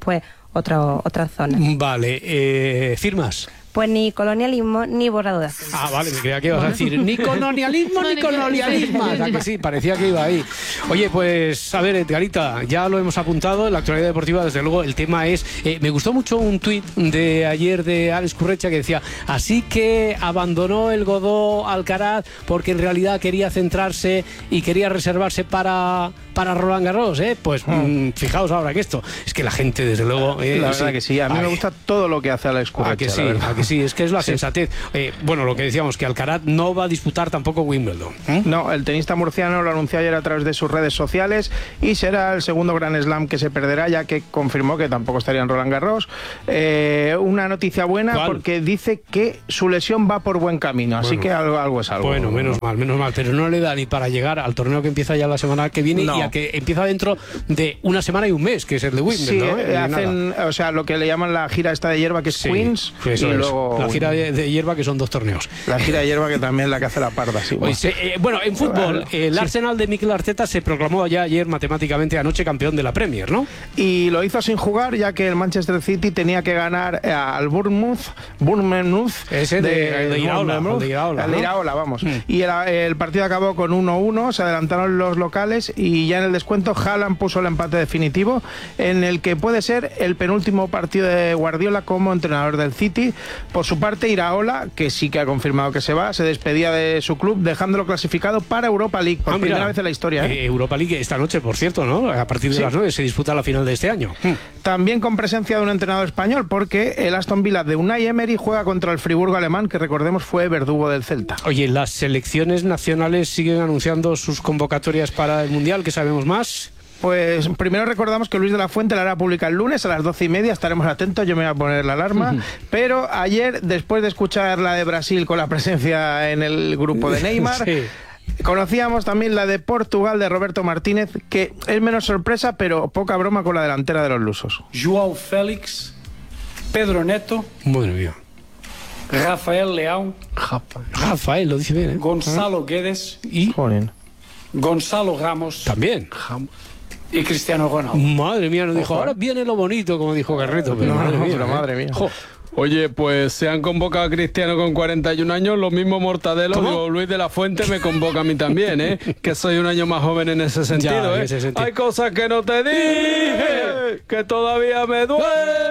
otras zonas. Vale, ¿firmas? Pues ni colonialismo ni borrado de acento. Ah, vale, me creía que ibas a decir ni colonialismo ni colonialismo. O sea que sí, parecía que iba ahí. Oye, pues a ver, Edgarita, ya lo hemos apuntado en la actualidad deportiva, desde luego el tema es... me gustó mucho un tuit de ayer de Alex Currecha que decía, así que abandonó el Godó Alcaraz porque en realidad quería centrarse y quería reservarse para Roland Garros, pues fijaos ahora que esto, es que la gente desde luego... la verdad que sí, a mí me gusta todo lo que hace Alex Currecha. Que sí, es que es la sensatez. Bueno, lo que decíamos, que Alcaraz no va a disputar tampoco Wimbledon. No, el tenista murciano lo anunció ayer a través de sus redes sociales y será el segundo Grand Slam que se perderá, ya que confirmó que tampoco estaría en Roland Garros. Una noticia buena. ¿Cuál? Porque dice que su lesión va por buen camino, así que algo es algo. Bueno, menos mal, pero no le da ni para llegar al torneo que empieza ya la semana que viene y a que empieza dentro de una semana y un mes, que es el de Wimbledon. Sí, hacen, o sea, lo que le llaman la gira esta de hierba, que es Queens, y luego... La gira de hierba, que son 2 torneos. La gira de hierba, que también es la que hace la parda, sí. Bueno, en fútbol, el Arsenal de Mikel Arteta se proclamó ya ayer matemáticamente anoche campeón de la Premier, ¿no? Y lo hizo sin jugar, ya que el Manchester City tenía que ganar al Bournemouth. Ese de Iraola, vamos. Y el partido acabó con 1-1, se adelantaron los locales y ya en el descuento Haaland puso el empate definitivo, en el que puede ser el penúltimo partido de Guardiola como entrenador del City. Por su parte, Iraola, que sí que ha confirmado que se va, se despedía de su club dejándolo clasificado para Europa League por primera vez en la historia. Europa League esta noche, por cierto, ¿no? A partir de las 9 se disputa la final de este año. También con presencia de un entrenador español, porque el Aston Villa de Unai Emery juega contra el Friburgo alemán, que recordemos fue verdugo del Celta. Oye, las selecciones nacionales siguen anunciando sus convocatorias para el Mundial, ¿qué sabemos más? Pues primero recordamos que Luis de la Fuente la hará pública el lunes a las 12:30, estaremos atentos, yo me voy a poner la alarma, pero ayer, después de escuchar la de Brasil con la presencia en el grupo de Neymar, conocíamos también la de Portugal de Roberto Martínez, que es menos sorpresa, pero poca broma con la delantera de los lusos. João Félix, Pedro Neto, bueno, bien. Rafael Leão, Rafael, lo dice bien, Gonzalo Guedes y Gonzalo Ramos. También. Y Cristiano Ronaldo. Madre mía, nos dijo, ahora viene lo bonito, como dijo Garreto. Pero madre mía. Oye, pues se han convocado a Cristiano con 41 años, lo mismo Mortadelo, digo, Luis de la Fuente me convoca a mí también, que soy un año más joven en ese sentido, en ese sentido. Hay cosas que no te dije, que todavía me duele.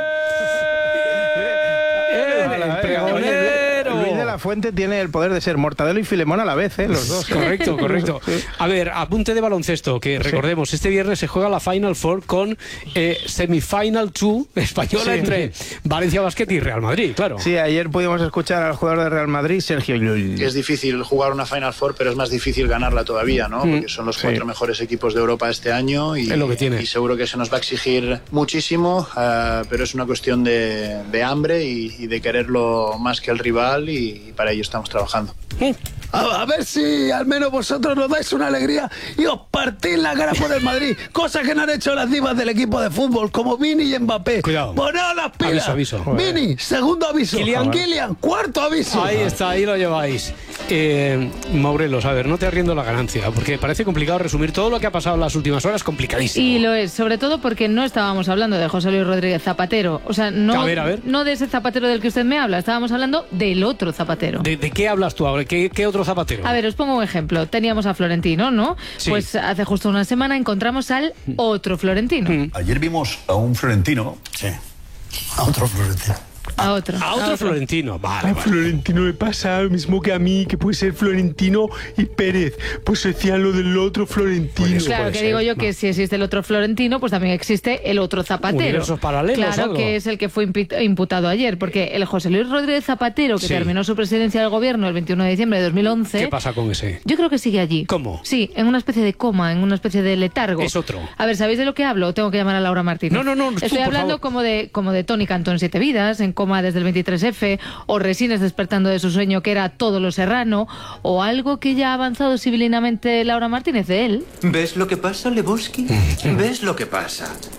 Luis de la Fuente tiene el poder de ser Mortadelo y Filemón a la vez, los dos. Correcto. A ver, apunte de baloncesto, que recordemos, este viernes se juega la Final Four con Semifinal 2 española entre Valencia Basket y Real Madrid, claro. Sí, ayer pudimos escuchar al jugador de Real Madrid, Sergio Llull. Es difícil jugar una Final Four, pero es más difícil ganarla todavía, ¿no? Porque son los 4 mejores equipos de Europa este año y, es lo que tiene. Y seguro que se nos va a exigir muchísimo, pero es una cuestión de hambre y de quererlo más que el rival y para ello estamos trabajando. A ver si al menos vosotros nos dais una alegría y os partís la cara por el Madrid, cosa que no han hecho las divas del equipo de fútbol como Vini y Mbappé. Cuidado. Poneos las pilas. Aviso. Vini, segundo aviso. Kylian, cuarto aviso. Ahí está, ahí lo lleváis. Morelos, a ver, no te arriendo la ganancia, porque parece complicado resumir todo lo que ha pasado en las últimas horas, complicadísimo. Y lo es, sobre todo porque no estábamos hablando de José Luis Rodríguez Zapatero, o sea, no, a ver. No de ese Zapatero del que usted me habla, estábamos hablando del otro Zapatero. ¿De qué hablas tú ahora? ¿Qué otro Zapatero? A ver, os pongo un ejemplo. Teníamos a Florentino, ¿no? Sí. Pues hace justo una semana encontramos al otro Florentino. Ayer vimos a un Florentino. Sí. A otro Florentino. A otro Florentino, vale. Florentino me pasa lo mismo que a mí, que puede ser Florentino y Pérez. Pues decían lo del otro Florentino. Pues claro, que digo yo que si existe el otro Florentino, pues también existe el otro Zapatero. Universos paralelos. Claro, que es el que fue imputado ayer, porque el José Luis Rodríguez Zapatero, que terminó su presidencia del gobierno el 21 de diciembre de 2011... ¿Qué pasa con ese? Yo creo que sigue allí. ¿Cómo? Sí, en una especie de coma, en una especie de letargo. Es otro. A ver, ¿sabéis de lo que hablo? Tengo que llamar a Laura Martínez. No. Estoy hablando como de Tony Cantó en 7 vidas, en coma desde el 23F, o Resines despertando de su sueño que era todo lo serrano, o algo que ya ha avanzado civilinamente Laura Martínez de él. ¿Ves lo que pasa, Lebowski? ¿Ves lo que pasa?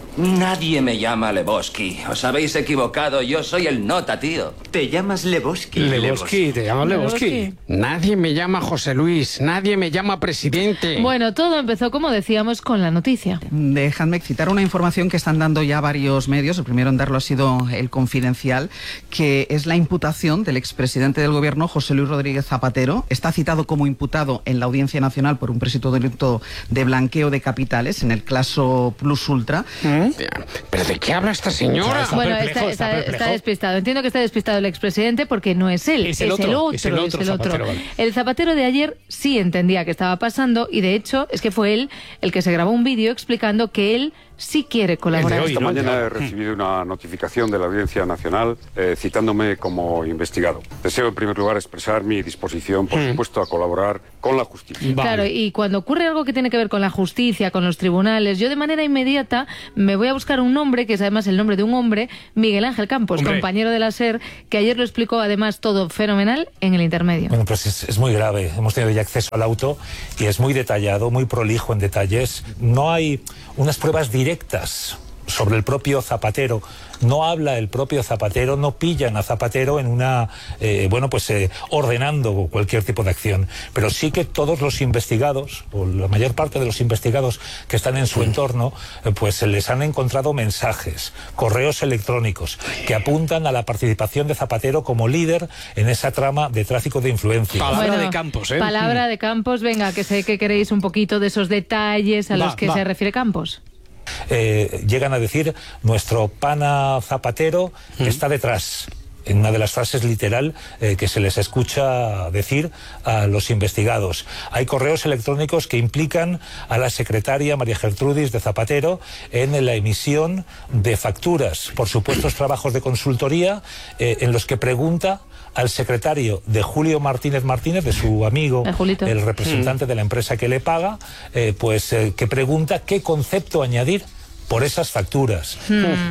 Nadie me llama Lebowski. Os habéis equivocado. Yo soy el nota, tío. ¿Te llamas Lebowski? Lebowski, te llamas Lebowski. Nadie me llama José Luis. Nadie me llama presidente. Bueno, todo empezó, como decíamos, con la noticia. Dejadme citar una información que están dando ya varios medios. El primero en darlo ha sido El Confidencial, que es la imputación del expresidente del gobierno, José Luis Rodríguez Zapatero. Está citado como imputado en la Audiencia Nacional por un presunto delito de blanqueo de capitales en el caso Plus Ultra. ¿Pero de qué habla esta señora? Bueno, está despistado. Entiendo que está despistado el expresidente porque no es él, es el otro. Zapatero, vale. El Zapatero de ayer sí entendía qué estaba pasando y de hecho es que fue él el que se grabó un vídeo explicando que él sí quiere colaborar. Esta mañana he recibido una notificación de la Audiencia Nacional citándome como investigado. Deseo en primer lugar expresar mi disposición, por supuesto, a colaborar con la justicia. Claro, y cuando ocurre algo que tiene que ver con la justicia, con los tribunales, yo de manera inmediata me voy a buscar un nombre, que es además el nombre de un hombre, Miguel Ángel Campos, compañero de la SER, que ayer lo explicó además todo fenomenal en El Intermedio. Bueno, pues es muy grave. Hemos tenido ya acceso al auto y es muy detallado, muy prolijo en detalles. No hay unas pruebas directas sobre el propio Zapatero. No habla el propio Zapatero, no pillan a Zapatero en una, ordenando cualquier tipo de acción. Pero sí que todos los investigados, o la mayor parte de los investigados que están en su entorno, pues se les han encontrado mensajes, correos electrónicos, que apuntan a la participación de Zapatero como líder en esa trama de tráfico de influencia. Palabra de Campos, ¿eh? Palabra de Campos, venga, que sé que queréis un poquito de esos detalles a los que se refiere Campos. Llegan a decir, nuestro pana Zapatero está detrás, en una de las frases literal que se les escucha decir a los investigados. Hay correos electrónicos que implican a la secretaria María Gertrudis de Zapatero en la emisión de facturas por supuestos trabajos de consultoría en los que pregunta al secretario de Julio Martínez Martínez, de su amigo, el representante de la empresa que le paga, que pregunta qué concepto añadir por esas facturas.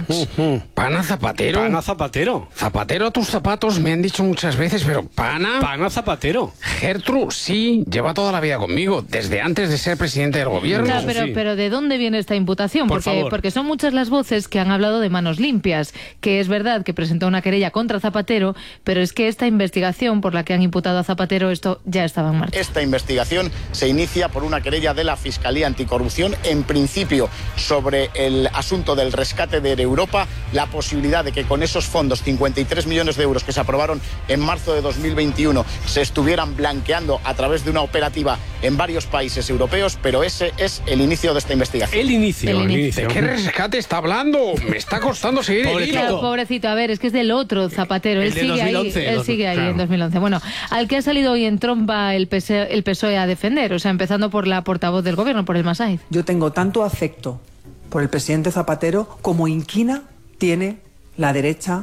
¿Pana Zapatero? ¿Pana Zapatero? Zapatero a tus zapatos, me han dicho muchas veces, pero ¿pana? ¿Pana Zapatero? Gertrude, sí, lleva toda la vida conmigo, desde antes de ser presidente del gobierno. Claro, pero ¿de dónde viene esta imputación? Porque son muchas las voces que han hablado de manos limpias, que es verdad que presentó una querella contra Zapatero, pero es que esta investigación por la que han imputado a Zapatero, esto ya estaba en marcha. Esta investigación se inicia por una querella de la Fiscalía Anticorrupción, en principio sobre el asunto del rescate de Europa, la posibilidad de que con esos fondos, 53 millones de euros que se aprobaron en marzo de 2021, se estuvieran blanqueando a través de una operativa en varios países europeos, pero ese es el inicio de esta investigación. El inicio. ¿De qué rescate está hablando? Me está costando seguir el hilo. Claro, pobrecito, a ver, es que es del otro Zapatero, él sigue ahí en 2011. Bueno, al que ha salido hoy en tromba el PSOE a defender, o sea, empezando por la portavoz del gobierno, por Elma Saiz. Yo tengo tanto afecto por el presidente Zapatero como inquina tiene la derecha.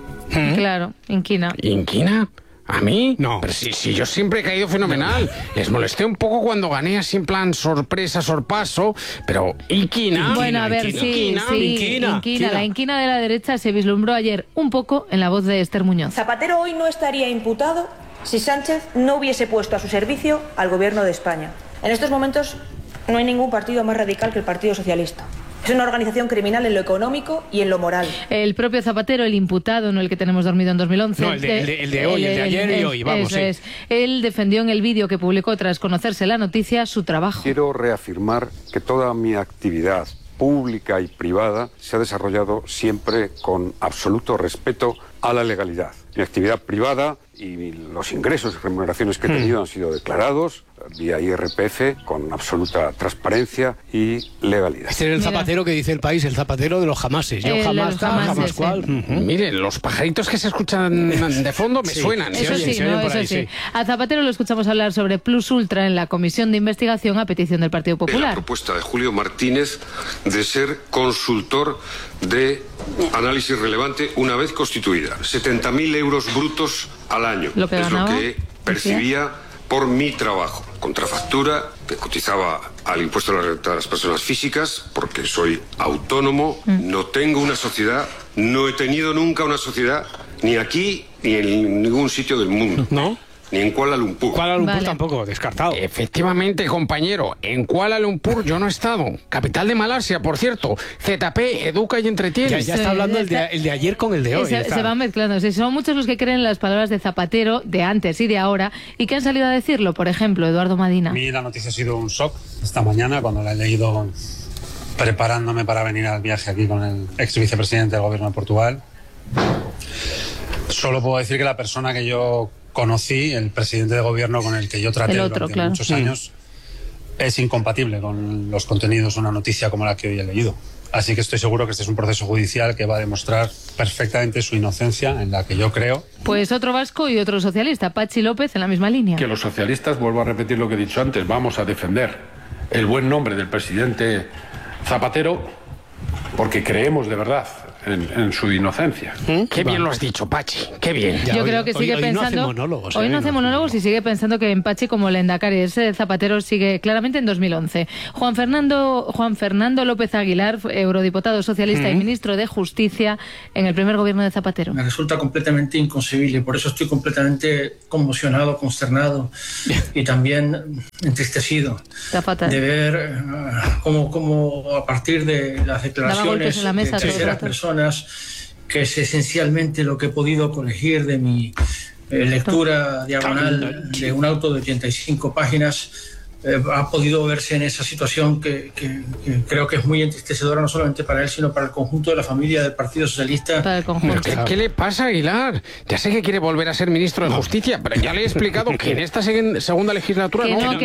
Claro, inquina. ¿Inquina? ¿A mí? No. Pero si yo siempre he caído fenomenal. Les molesté un poco cuando gané así en plan sorpresa, sorpaso, pero inquina. Bueno, a ver, inquina. La inquina de la derecha se vislumbró ayer un poco en la voz de Esther Muñoz. Zapatero hoy no estaría imputado si Sánchez no hubiese puesto a su servicio al gobierno de España. En estos momentos no hay ningún partido más radical que el Partido Socialista. Es una organización criminal en lo económico y en lo moral. El propio Zapatero, el imputado, no el que tenemos dormido en 2011. No, el de hoy, el de ayer y hoy, vamos. Eso es. Él defendió en el vídeo que publicó tras conocerse la noticia su trabajo. Quiero reafirmar que toda mi actividad pública y privada se ha desarrollado siempre con absoluto respeto a la legalidad. Mi actividad privada y los ingresos y remuneraciones que he tenido han sido declarados vía IRPF con absoluta transparencia y legalidad. Este es el Zapatero que dice el país, el Zapatero de los jamases. Yo jamás tal, jamás cual. Miren, los pajaritos que se escuchan de fondo me suenan. Eso sí. A Zapatero lo escuchamos hablar sobre Plus Ultra en la comisión de investigación a petición del Partido Popular. La propuesta de Julio Martínez de ser consultor de análisis relevante una vez constituida. 70.000 euros brutos al año. Lo que es lo que percibía por mi trabajo. Contrafactura, que cotizaba al impuesto a la renta de las personas físicas, porque soy autónomo, no tengo una sociedad, no he tenido nunca una sociedad, ni aquí ni en ningún sitio del mundo. ¿No? ni en Kuala Lumpur. Kuala Lumpur tampoco, descartado. Efectivamente, compañero, en Kuala Lumpur yo no he estado. Capital de Malasia, por cierto. ZP, educa y entretiene. Ya está hablando el de ayer con el de hoy. Se van mezclando. Sí, son muchos los que creen en las palabras de Zapatero, de antes y de ahora, y que han salido a decirlo. Por ejemplo, Eduardo Madina. A mí la noticia ha sido un shock esta mañana cuando la he leído preparándome para venir al viaje aquí con el ex vicepresidente del gobierno de Portugal. Solo puedo decir que la persona que yo conocí, el presidente de gobierno con el que yo traté durante muchos años, es incompatible con los contenidos de una noticia como la que hoy he leído. Así que estoy seguro que este es un proceso judicial que va a demostrar perfectamente su inocencia, en la que yo creo. Pues otro vasco y otro socialista, Patxi López, en la misma línea. Que los socialistas, vuelvo a repetir lo que he dicho antes, vamos a defender el buen nombre del presidente Zapatero porque creemos de verdad en su inocencia. Qué bien lo has dicho, Patxi, qué bien. Yo creo que sigue pensando... Hoy no hace monólogos y sigue pensando que en Patxi como Lehendakari. Ese Zapatero sigue claramente en 2011. Juan Fernando López Aguilar, eurodiputado socialista y ministro de Justicia en el primer gobierno de Zapatero. Me resulta completamente inconcebible, por eso estoy completamente conmocionado, consternado y también entristecido de ver cómo a partir de las declaraciones de terceras personas, que es esencialmente lo que he podido colegir de mi lectura diagonal de un auto de 85 páginas, ha podido verse en esa situación que creo que es muy entristecedora, no solamente para él, sino para el conjunto de la familia del Partido Socialista. Para el conjunto. ¿Qué le pasa, Aguilar? Ya sé que quiere volver a ser ministro de Justicia, pero ya le he explicado que en esta segunda legislatura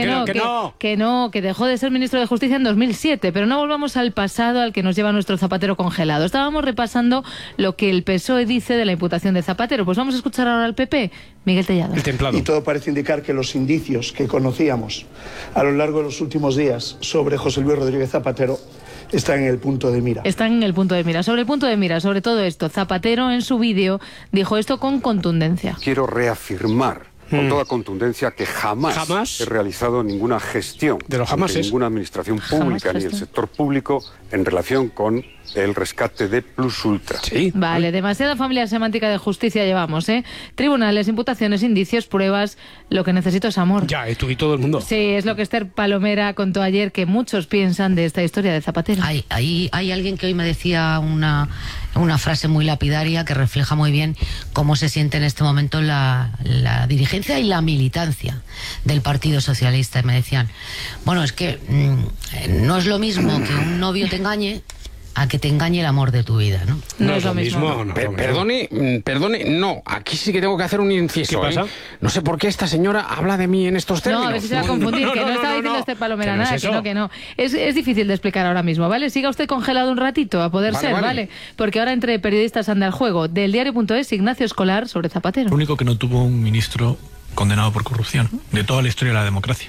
que dejó de ser ministro de Justicia en 2007, pero no volvamos al pasado al que nos lleva nuestro Zapatero congelado. Estábamos repasando lo que el PSOE dice de la imputación de Zapatero. Pues vamos a escuchar ahora al PP, Miguel Tellado. Y todo parece indicar que los indicios que conocíamos a lo largo de los últimos días sobre José Luis Rodríguez Zapatero están en el punto de mira. Están en el punto de mira. Sobre el punto de mira, sobre todo esto, Zapatero en su vídeo dijo esto con contundencia. Quiero reafirmar con toda contundencia que jamás he realizado ninguna gestión de ninguna administración pública ni del sector público en relación con el rescate de Plus Ultra. Vale, demasiada familia semántica de justicia llevamos, ¿eh? Tribunales, imputaciones, indicios, pruebas. Lo que necesito es amor. Ya, tú y todo el mundo. Sí, es lo que Esther Palomera contó ayer, que muchos piensan de esta historia de Zapatero. Hay alguien que hoy me decía una frase muy lapidaria que refleja muy bien cómo se siente en este momento la dirigencia y la militancia del Partido Socialista. Y me decían, bueno, es que no es lo mismo que un novio te engañe a que te engañe el amor de tu vida, ¿no? No es lo mismo. Perdone, no. Aquí sí que tengo que hacer un inciso. ¿Qué pasa? No sé por qué esta señora habla de mí en estos términos. No, a ver si se va a confundir, que no estaba diciendo Esther Palomera nada, que no. Es difícil de explicar ahora mismo, ¿vale? Siga usted congelado un ratito, a poder ser, ¿vale? Porque ahora entre periodistas anda el juego. Del diario.es, Ignacio Escolar sobre Zapatero. Lo único que no tuvo un ministro condenado por corrupción de toda la historia de la democracia.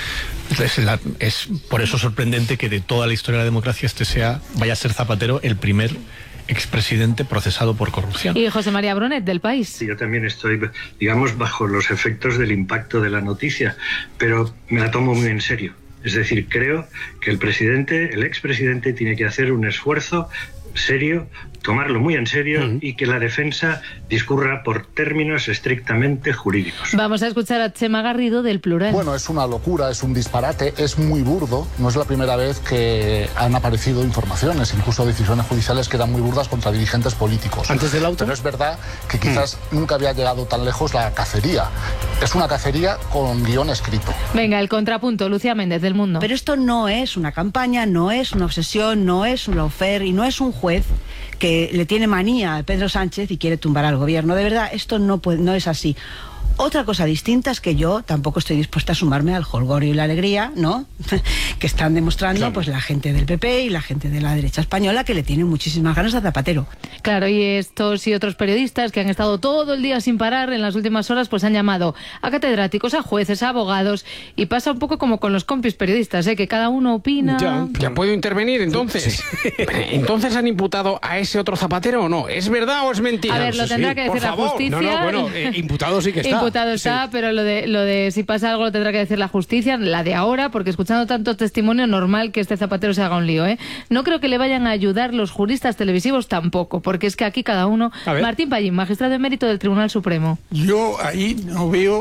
Es por eso sorprendente que de toda la historia de la democracia vaya a ser Zapatero el primer expresidente procesado por corrupción. Y José María Brunet, del País. Yo también estoy, digamos, bajo los efectos del impacto de la noticia, pero me la tomo muy en serio. Es decir, creo que el expresidente tiene que hacer un esfuerzo serio, tomarlo muy en serio y que la defensa discurra por términos estrictamente jurídicos. Vamos a escuchar a Chema Garrido del Plural. Bueno, es una locura, es un disparate, es muy burdo. No es la primera vez que han aparecido informaciones, incluso decisiones judiciales que eran muy burdas contra dirigentes políticos. ¿Antes del auto? Pero es verdad que quizás nunca había llegado tan lejos la cacería. Es una cacería con guión escrito. Venga, el contrapunto, Lucía Méndez, del Mundo. Pero esto no es una campaña, no es una obsesión, no es un lawfare y no es un juez que le tiene manía a Pedro Sánchez y quiere tumbar al gobierno. De verdad, esto no es así. Otra cosa distinta es que yo tampoco estoy dispuesta a sumarme al jolgorio y la alegría, ¿no? que están demostrando pues la gente del PP y la gente de la derecha española, que le tienen muchísimas ganas a Zapatero. Claro, y estos y otros periodistas que han estado todo el día sin parar en las últimas horas, pues han llamado a catedráticos, a jueces, a abogados, y pasa un poco como con los compis periodistas, que cada uno opina. ¿Ya puedo intervenir entonces? ¿Entonces han imputado a ese otro Zapatero o no? ¿Es verdad o es mentira? A ver, lo tendrá que decir la justicia. Imputado sí que está. Imputado está, pero lo de si pasa algo lo tendrá que decir la justicia, la de ahora, porque escuchando tanto testimonio, normal que este Zapatero se haga un lío, No creo que le vayan a ayudar los juristas televisivos tampoco, porque es que aquí cada uno... Martín Pallín, magistrado emérito del Tribunal Supremo. Yo ahí no veo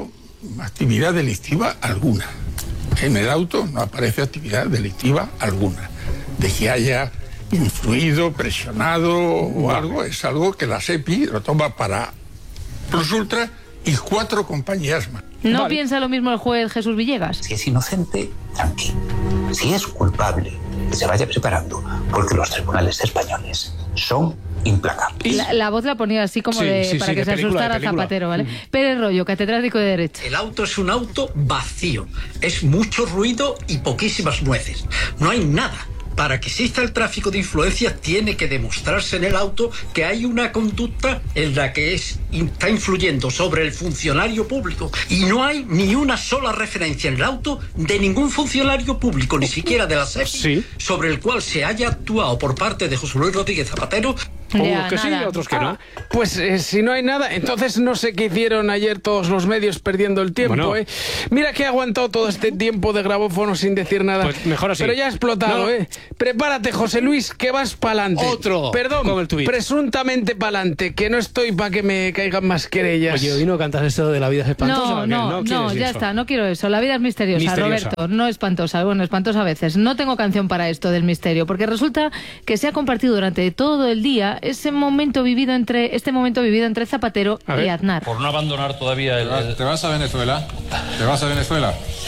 actividad delictiva alguna. En el auto no aparece actividad delictiva alguna. De que haya influido, presionado o algo, es algo que la SEPI lo toma para Plus Ultra y 4 compañías más. ¿No piensa lo mismo el juez Jesús Villegas? Si es inocente, tranquilo. Si es culpable, que se vaya preparando, porque los tribunales españoles son implacables. La voz la ponía así como para que se asustara Zapatero, ¿vale? Pérez Royo, catedrático de Derecho. El auto es un auto vacío. Es mucho ruido y poquísimas nueces. No hay nada. Para que exista el tráfico de influencias tiene que demostrarse en el auto que hay una conducta en la que está influyendo sobre el funcionario público. Y no hay ni una sola referencia en el auto de ningún funcionario público, ni siquiera de la SEPI, sobre el cual se haya actuado por parte de José Luis Rodríguez Zapatero. Unos que sí, otros que no. Pues si no hay nada, entonces no sé qué hicieron ayer todos los medios perdiendo el tiempo. Bueno. Mira que he aguantado todo este tiempo de grabófono sin decir nada. Pues mejor así. Pero ya ha explotado, Prepárate, José Luis, que vas pa'lante. Otro. Perdón, con el tuit. Presuntamente pa'lante, que no estoy para que me caigan más querellas. Oye, ¿hoy no cantas esto de la vida es espantosa? No, ya está, no quiero eso. La vida es misteriosa, Roberto, no espantosa. Bueno, espantosa a veces. No tengo canción para esto del misterio, porque resulta que se ha compartido durante todo el día este momento vivido entre Zapatero y Aznar. Por no abandonar todavía el... ¿Te vas a Venezuela? ¿Te vas a Venezuela?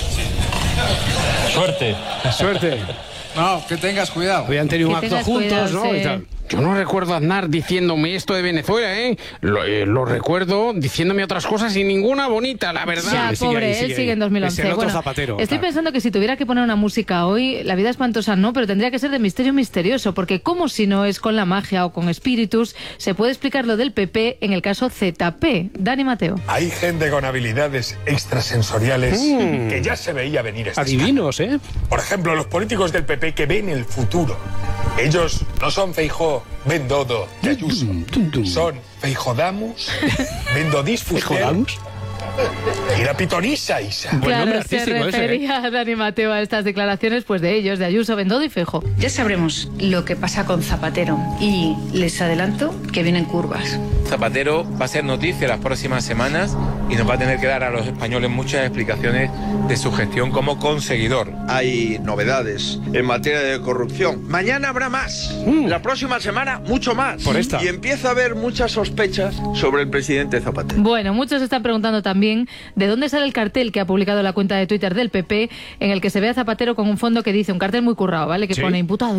Suerte. No, que tengas cuidado. Habían tenido un acto juntos, ¿no? Sí. Y tal. Yo no recuerdo a Aznar diciéndome esto de Venezuela, Lo recuerdo diciéndome otras cosas y ninguna bonita, la verdad. Ya, pobre, él sigue en 2011. Es el otro Zapatero. Estoy pensando que si tuviera que poner una música hoy, La vida espantosa no, pero tendría que ser de misterio misterioso, porque como si no es con la magia o con espíritus, se puede explicar lo del PP en el caso ZP. Dani Mateo. Hay gente con habilidades extrasensoriales que ya se veía venir. Adivinos, Por ejemplo, los políticos del PP que ven el futuro. Ellos no son Feijóo, Bendodo y Ayuso. Son Feijodamus, Bendodis Fuster y la pitonisa Isa. Claro, se refería Dani Mateo a estas declaraciones, pues de ellos, de Ayuso, Bendodo y Feijóo. Ya sabremos lo que pasa con Zapatero y les adelanto que vienen curvas. Zapatero va a ser noticia las próximas semanas y nos va a tener que dar a los españoles muchas explicaciones de su gestión como conseguidor. Hay novedades en materia de corrupción. Mañana habrá más. La próxima semana mucho más. Por esta. Y empieza a haber muchas sospechas sobre el presidente Zapatero. Bueno, muchos están preguntando también de dónde sale el cartel que ha publicado la cuenta de Twitter del PP, en el que se ve a Zapatero con un fondo que dice, un cartel muy currado, ¿vale? Que pone imputado.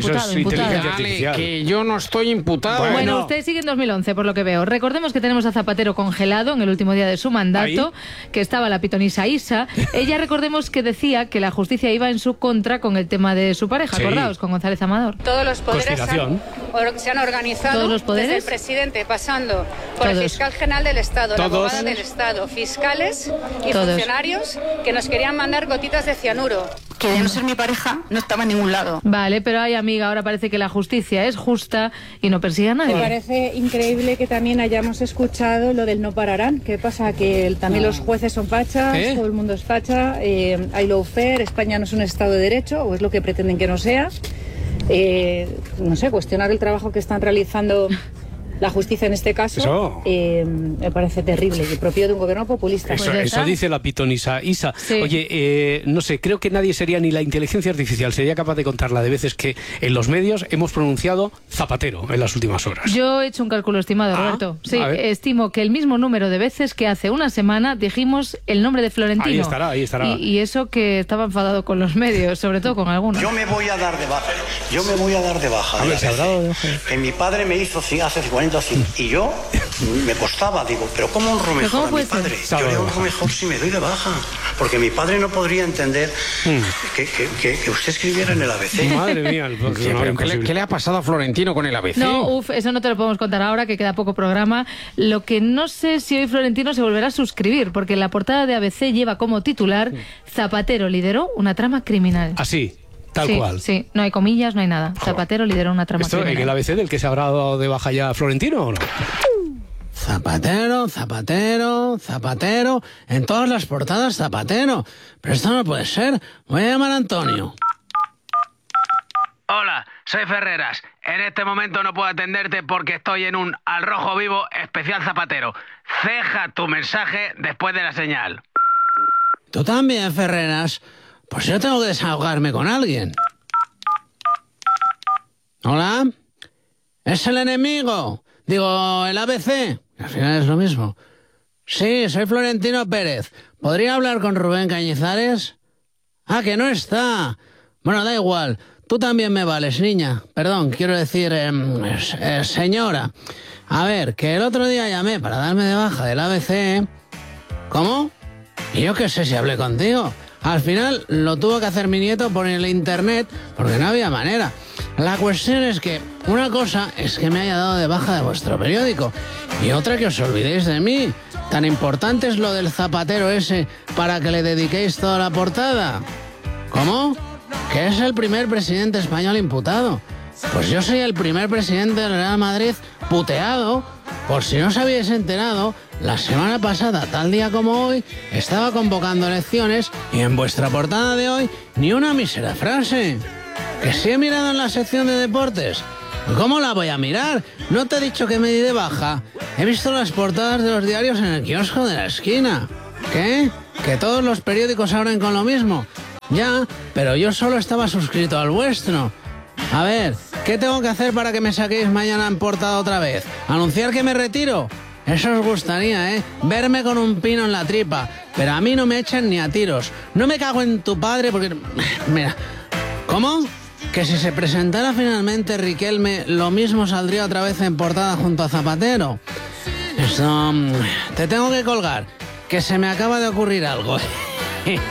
Dale, que yo no estoy imputado. Bueno, usted sigue en 2011, por lo que veo. Recordemos que tenemos a Zapatero congelado en el último día de su mandato, que estaba la pitonisa Isa. Ella, recordemos que decía que la justicia iba en su contra con el tema de su pareja, acordaos, con González Amador. Todos los poderes se han organizado. ¿Todos los poderes? Desde el presidente, pasando por el fiscal general del Estado, la abogada del Estado, fiscales y funcionarios que nos querían mandar gotitas de cianuro. Que de no ser mi pareja, no estaba en ningún lado. Vale, pero ay, amiga, ahora parece que la justicia es justa y no persigue a nadie. Me parece increíble que también hayamos escuchado lo del no pararán. ¿Qué pasa? Que también los jueces son fachas, todo el mundo es facha, hay lawfare, España no es un Estado de Derecho, o es lo que pretenden que no sea. No sé, cuestionar el trabajo que están realizando la justicia en este caso me parece terrible y propio de un gobierno populista. Eso dice la pitonisa Isa. Sí. Oye, no sé, creo que nadie sería, ni la inteligencia artificial sería capaz de contar la de veces que en los medios hemos pronunciado Zapatero en las últimas horas. Yo he hecho un cálculo estimado, Roberto. Sí, estimo que el mismo número de veces que hace una semana dijimos el nombre de Florentino. Ahí estará. Y eso que estaba enfadado con los medios, sobre todo con algunos. Yo me voy a dar de baja. A ver, ¿se habrá dado de baja? Mi padre me hizo hace 40 y yo me costaba, digo, pero ¿cómo honro mejor a mi padre? Yo le honro mejor si me doy de baja, porque mi padre no podría entender que usted escribiera en el ABC. Madre mía, ¿qué le ha pasado a Florentino con el ABC? No, eso no te lo podemos contar ahora, que queda poco programa. Lo que no sé si hoy Florentino se volverá a suscribir, porque la portada de ABC lleva como titular Zapatero lideró una trama criminal. Así. Tal cual. Sí, no hay comillas, no hay nada. Zapatero lideró una trama criminal. ¿En el ABC del que se habrá dado de baja ya Florentino o no? Zapatero, en todas las portadas Zapatero. Pero esto no puede ser. Voy a llamar a Antonio. Hola, soy Ferreras. En este momento no puedo atenderte porque estoy en un Al Rojo Vivo especial Zapatero. Ceja tu mensaje después de la señal. ¿Tú también, Ferreras? Pues yo tengo que desahogarme con alguien. ¿Hola? ¿Es el enemigo? Digo, el ABC. Al final es lo mismo. Sí, soy Florentino Pérez. ¿Podría hablar con Rubén Cañizares? Ah, que no está. Bueno, da igual. Tú también me vales, niña. Perdón, quiero decir, señora. A ver, que el otro día llamé para darme de baja del ABC. ¿Cómo? Y yo qué sé si hablé contigo. Al final lo tuvo que hacer mi nieto por el internet porque no había manera. La cuestión es que una cosa es que me haya dado de baja de vuestro periódico y otra que os olvidéis de mí. ¿Tan importante es lo del zapatero ese para que le dediquéis toda la portada? ¿Cómo? ¿Que es el primer presidente español imputado? Pues yo soy el primer presidente del Real Madrid puteado. Por si no os habíais enterado, la semana pasada, tal día como hoy, estaba convocando elecciones y en vuestra portada de hoy ni una mísera frase. Que sí he mirado en la sección de deportes. ¿Cómo la voy a mirar? No te he dicho que me di de baja. He visto las portadas de los diarios en el kiosco de la esquina. ¿Qué? ¿Que todos los periódicos abren con lo mismo? Ya, pero yo solo estaba suscrito al vuestro. A ver, ¿qué tengo que hacer para que me saquéis mañana en portada otra vez? ¿Anunciar que me retiro? Eso os gustaría, ¿eh? Verme con un pino en la tripa. Pero a mí no me echen ni a tiros. No me cago en tu padre porque... Mira, ¿cómo? Que si se presentara finalmente Riquelme, lo mismo saldría otra vez en portada junto a Zapatero. Eso... Te tengo que colgar, que se me acaba de ocurrir algo.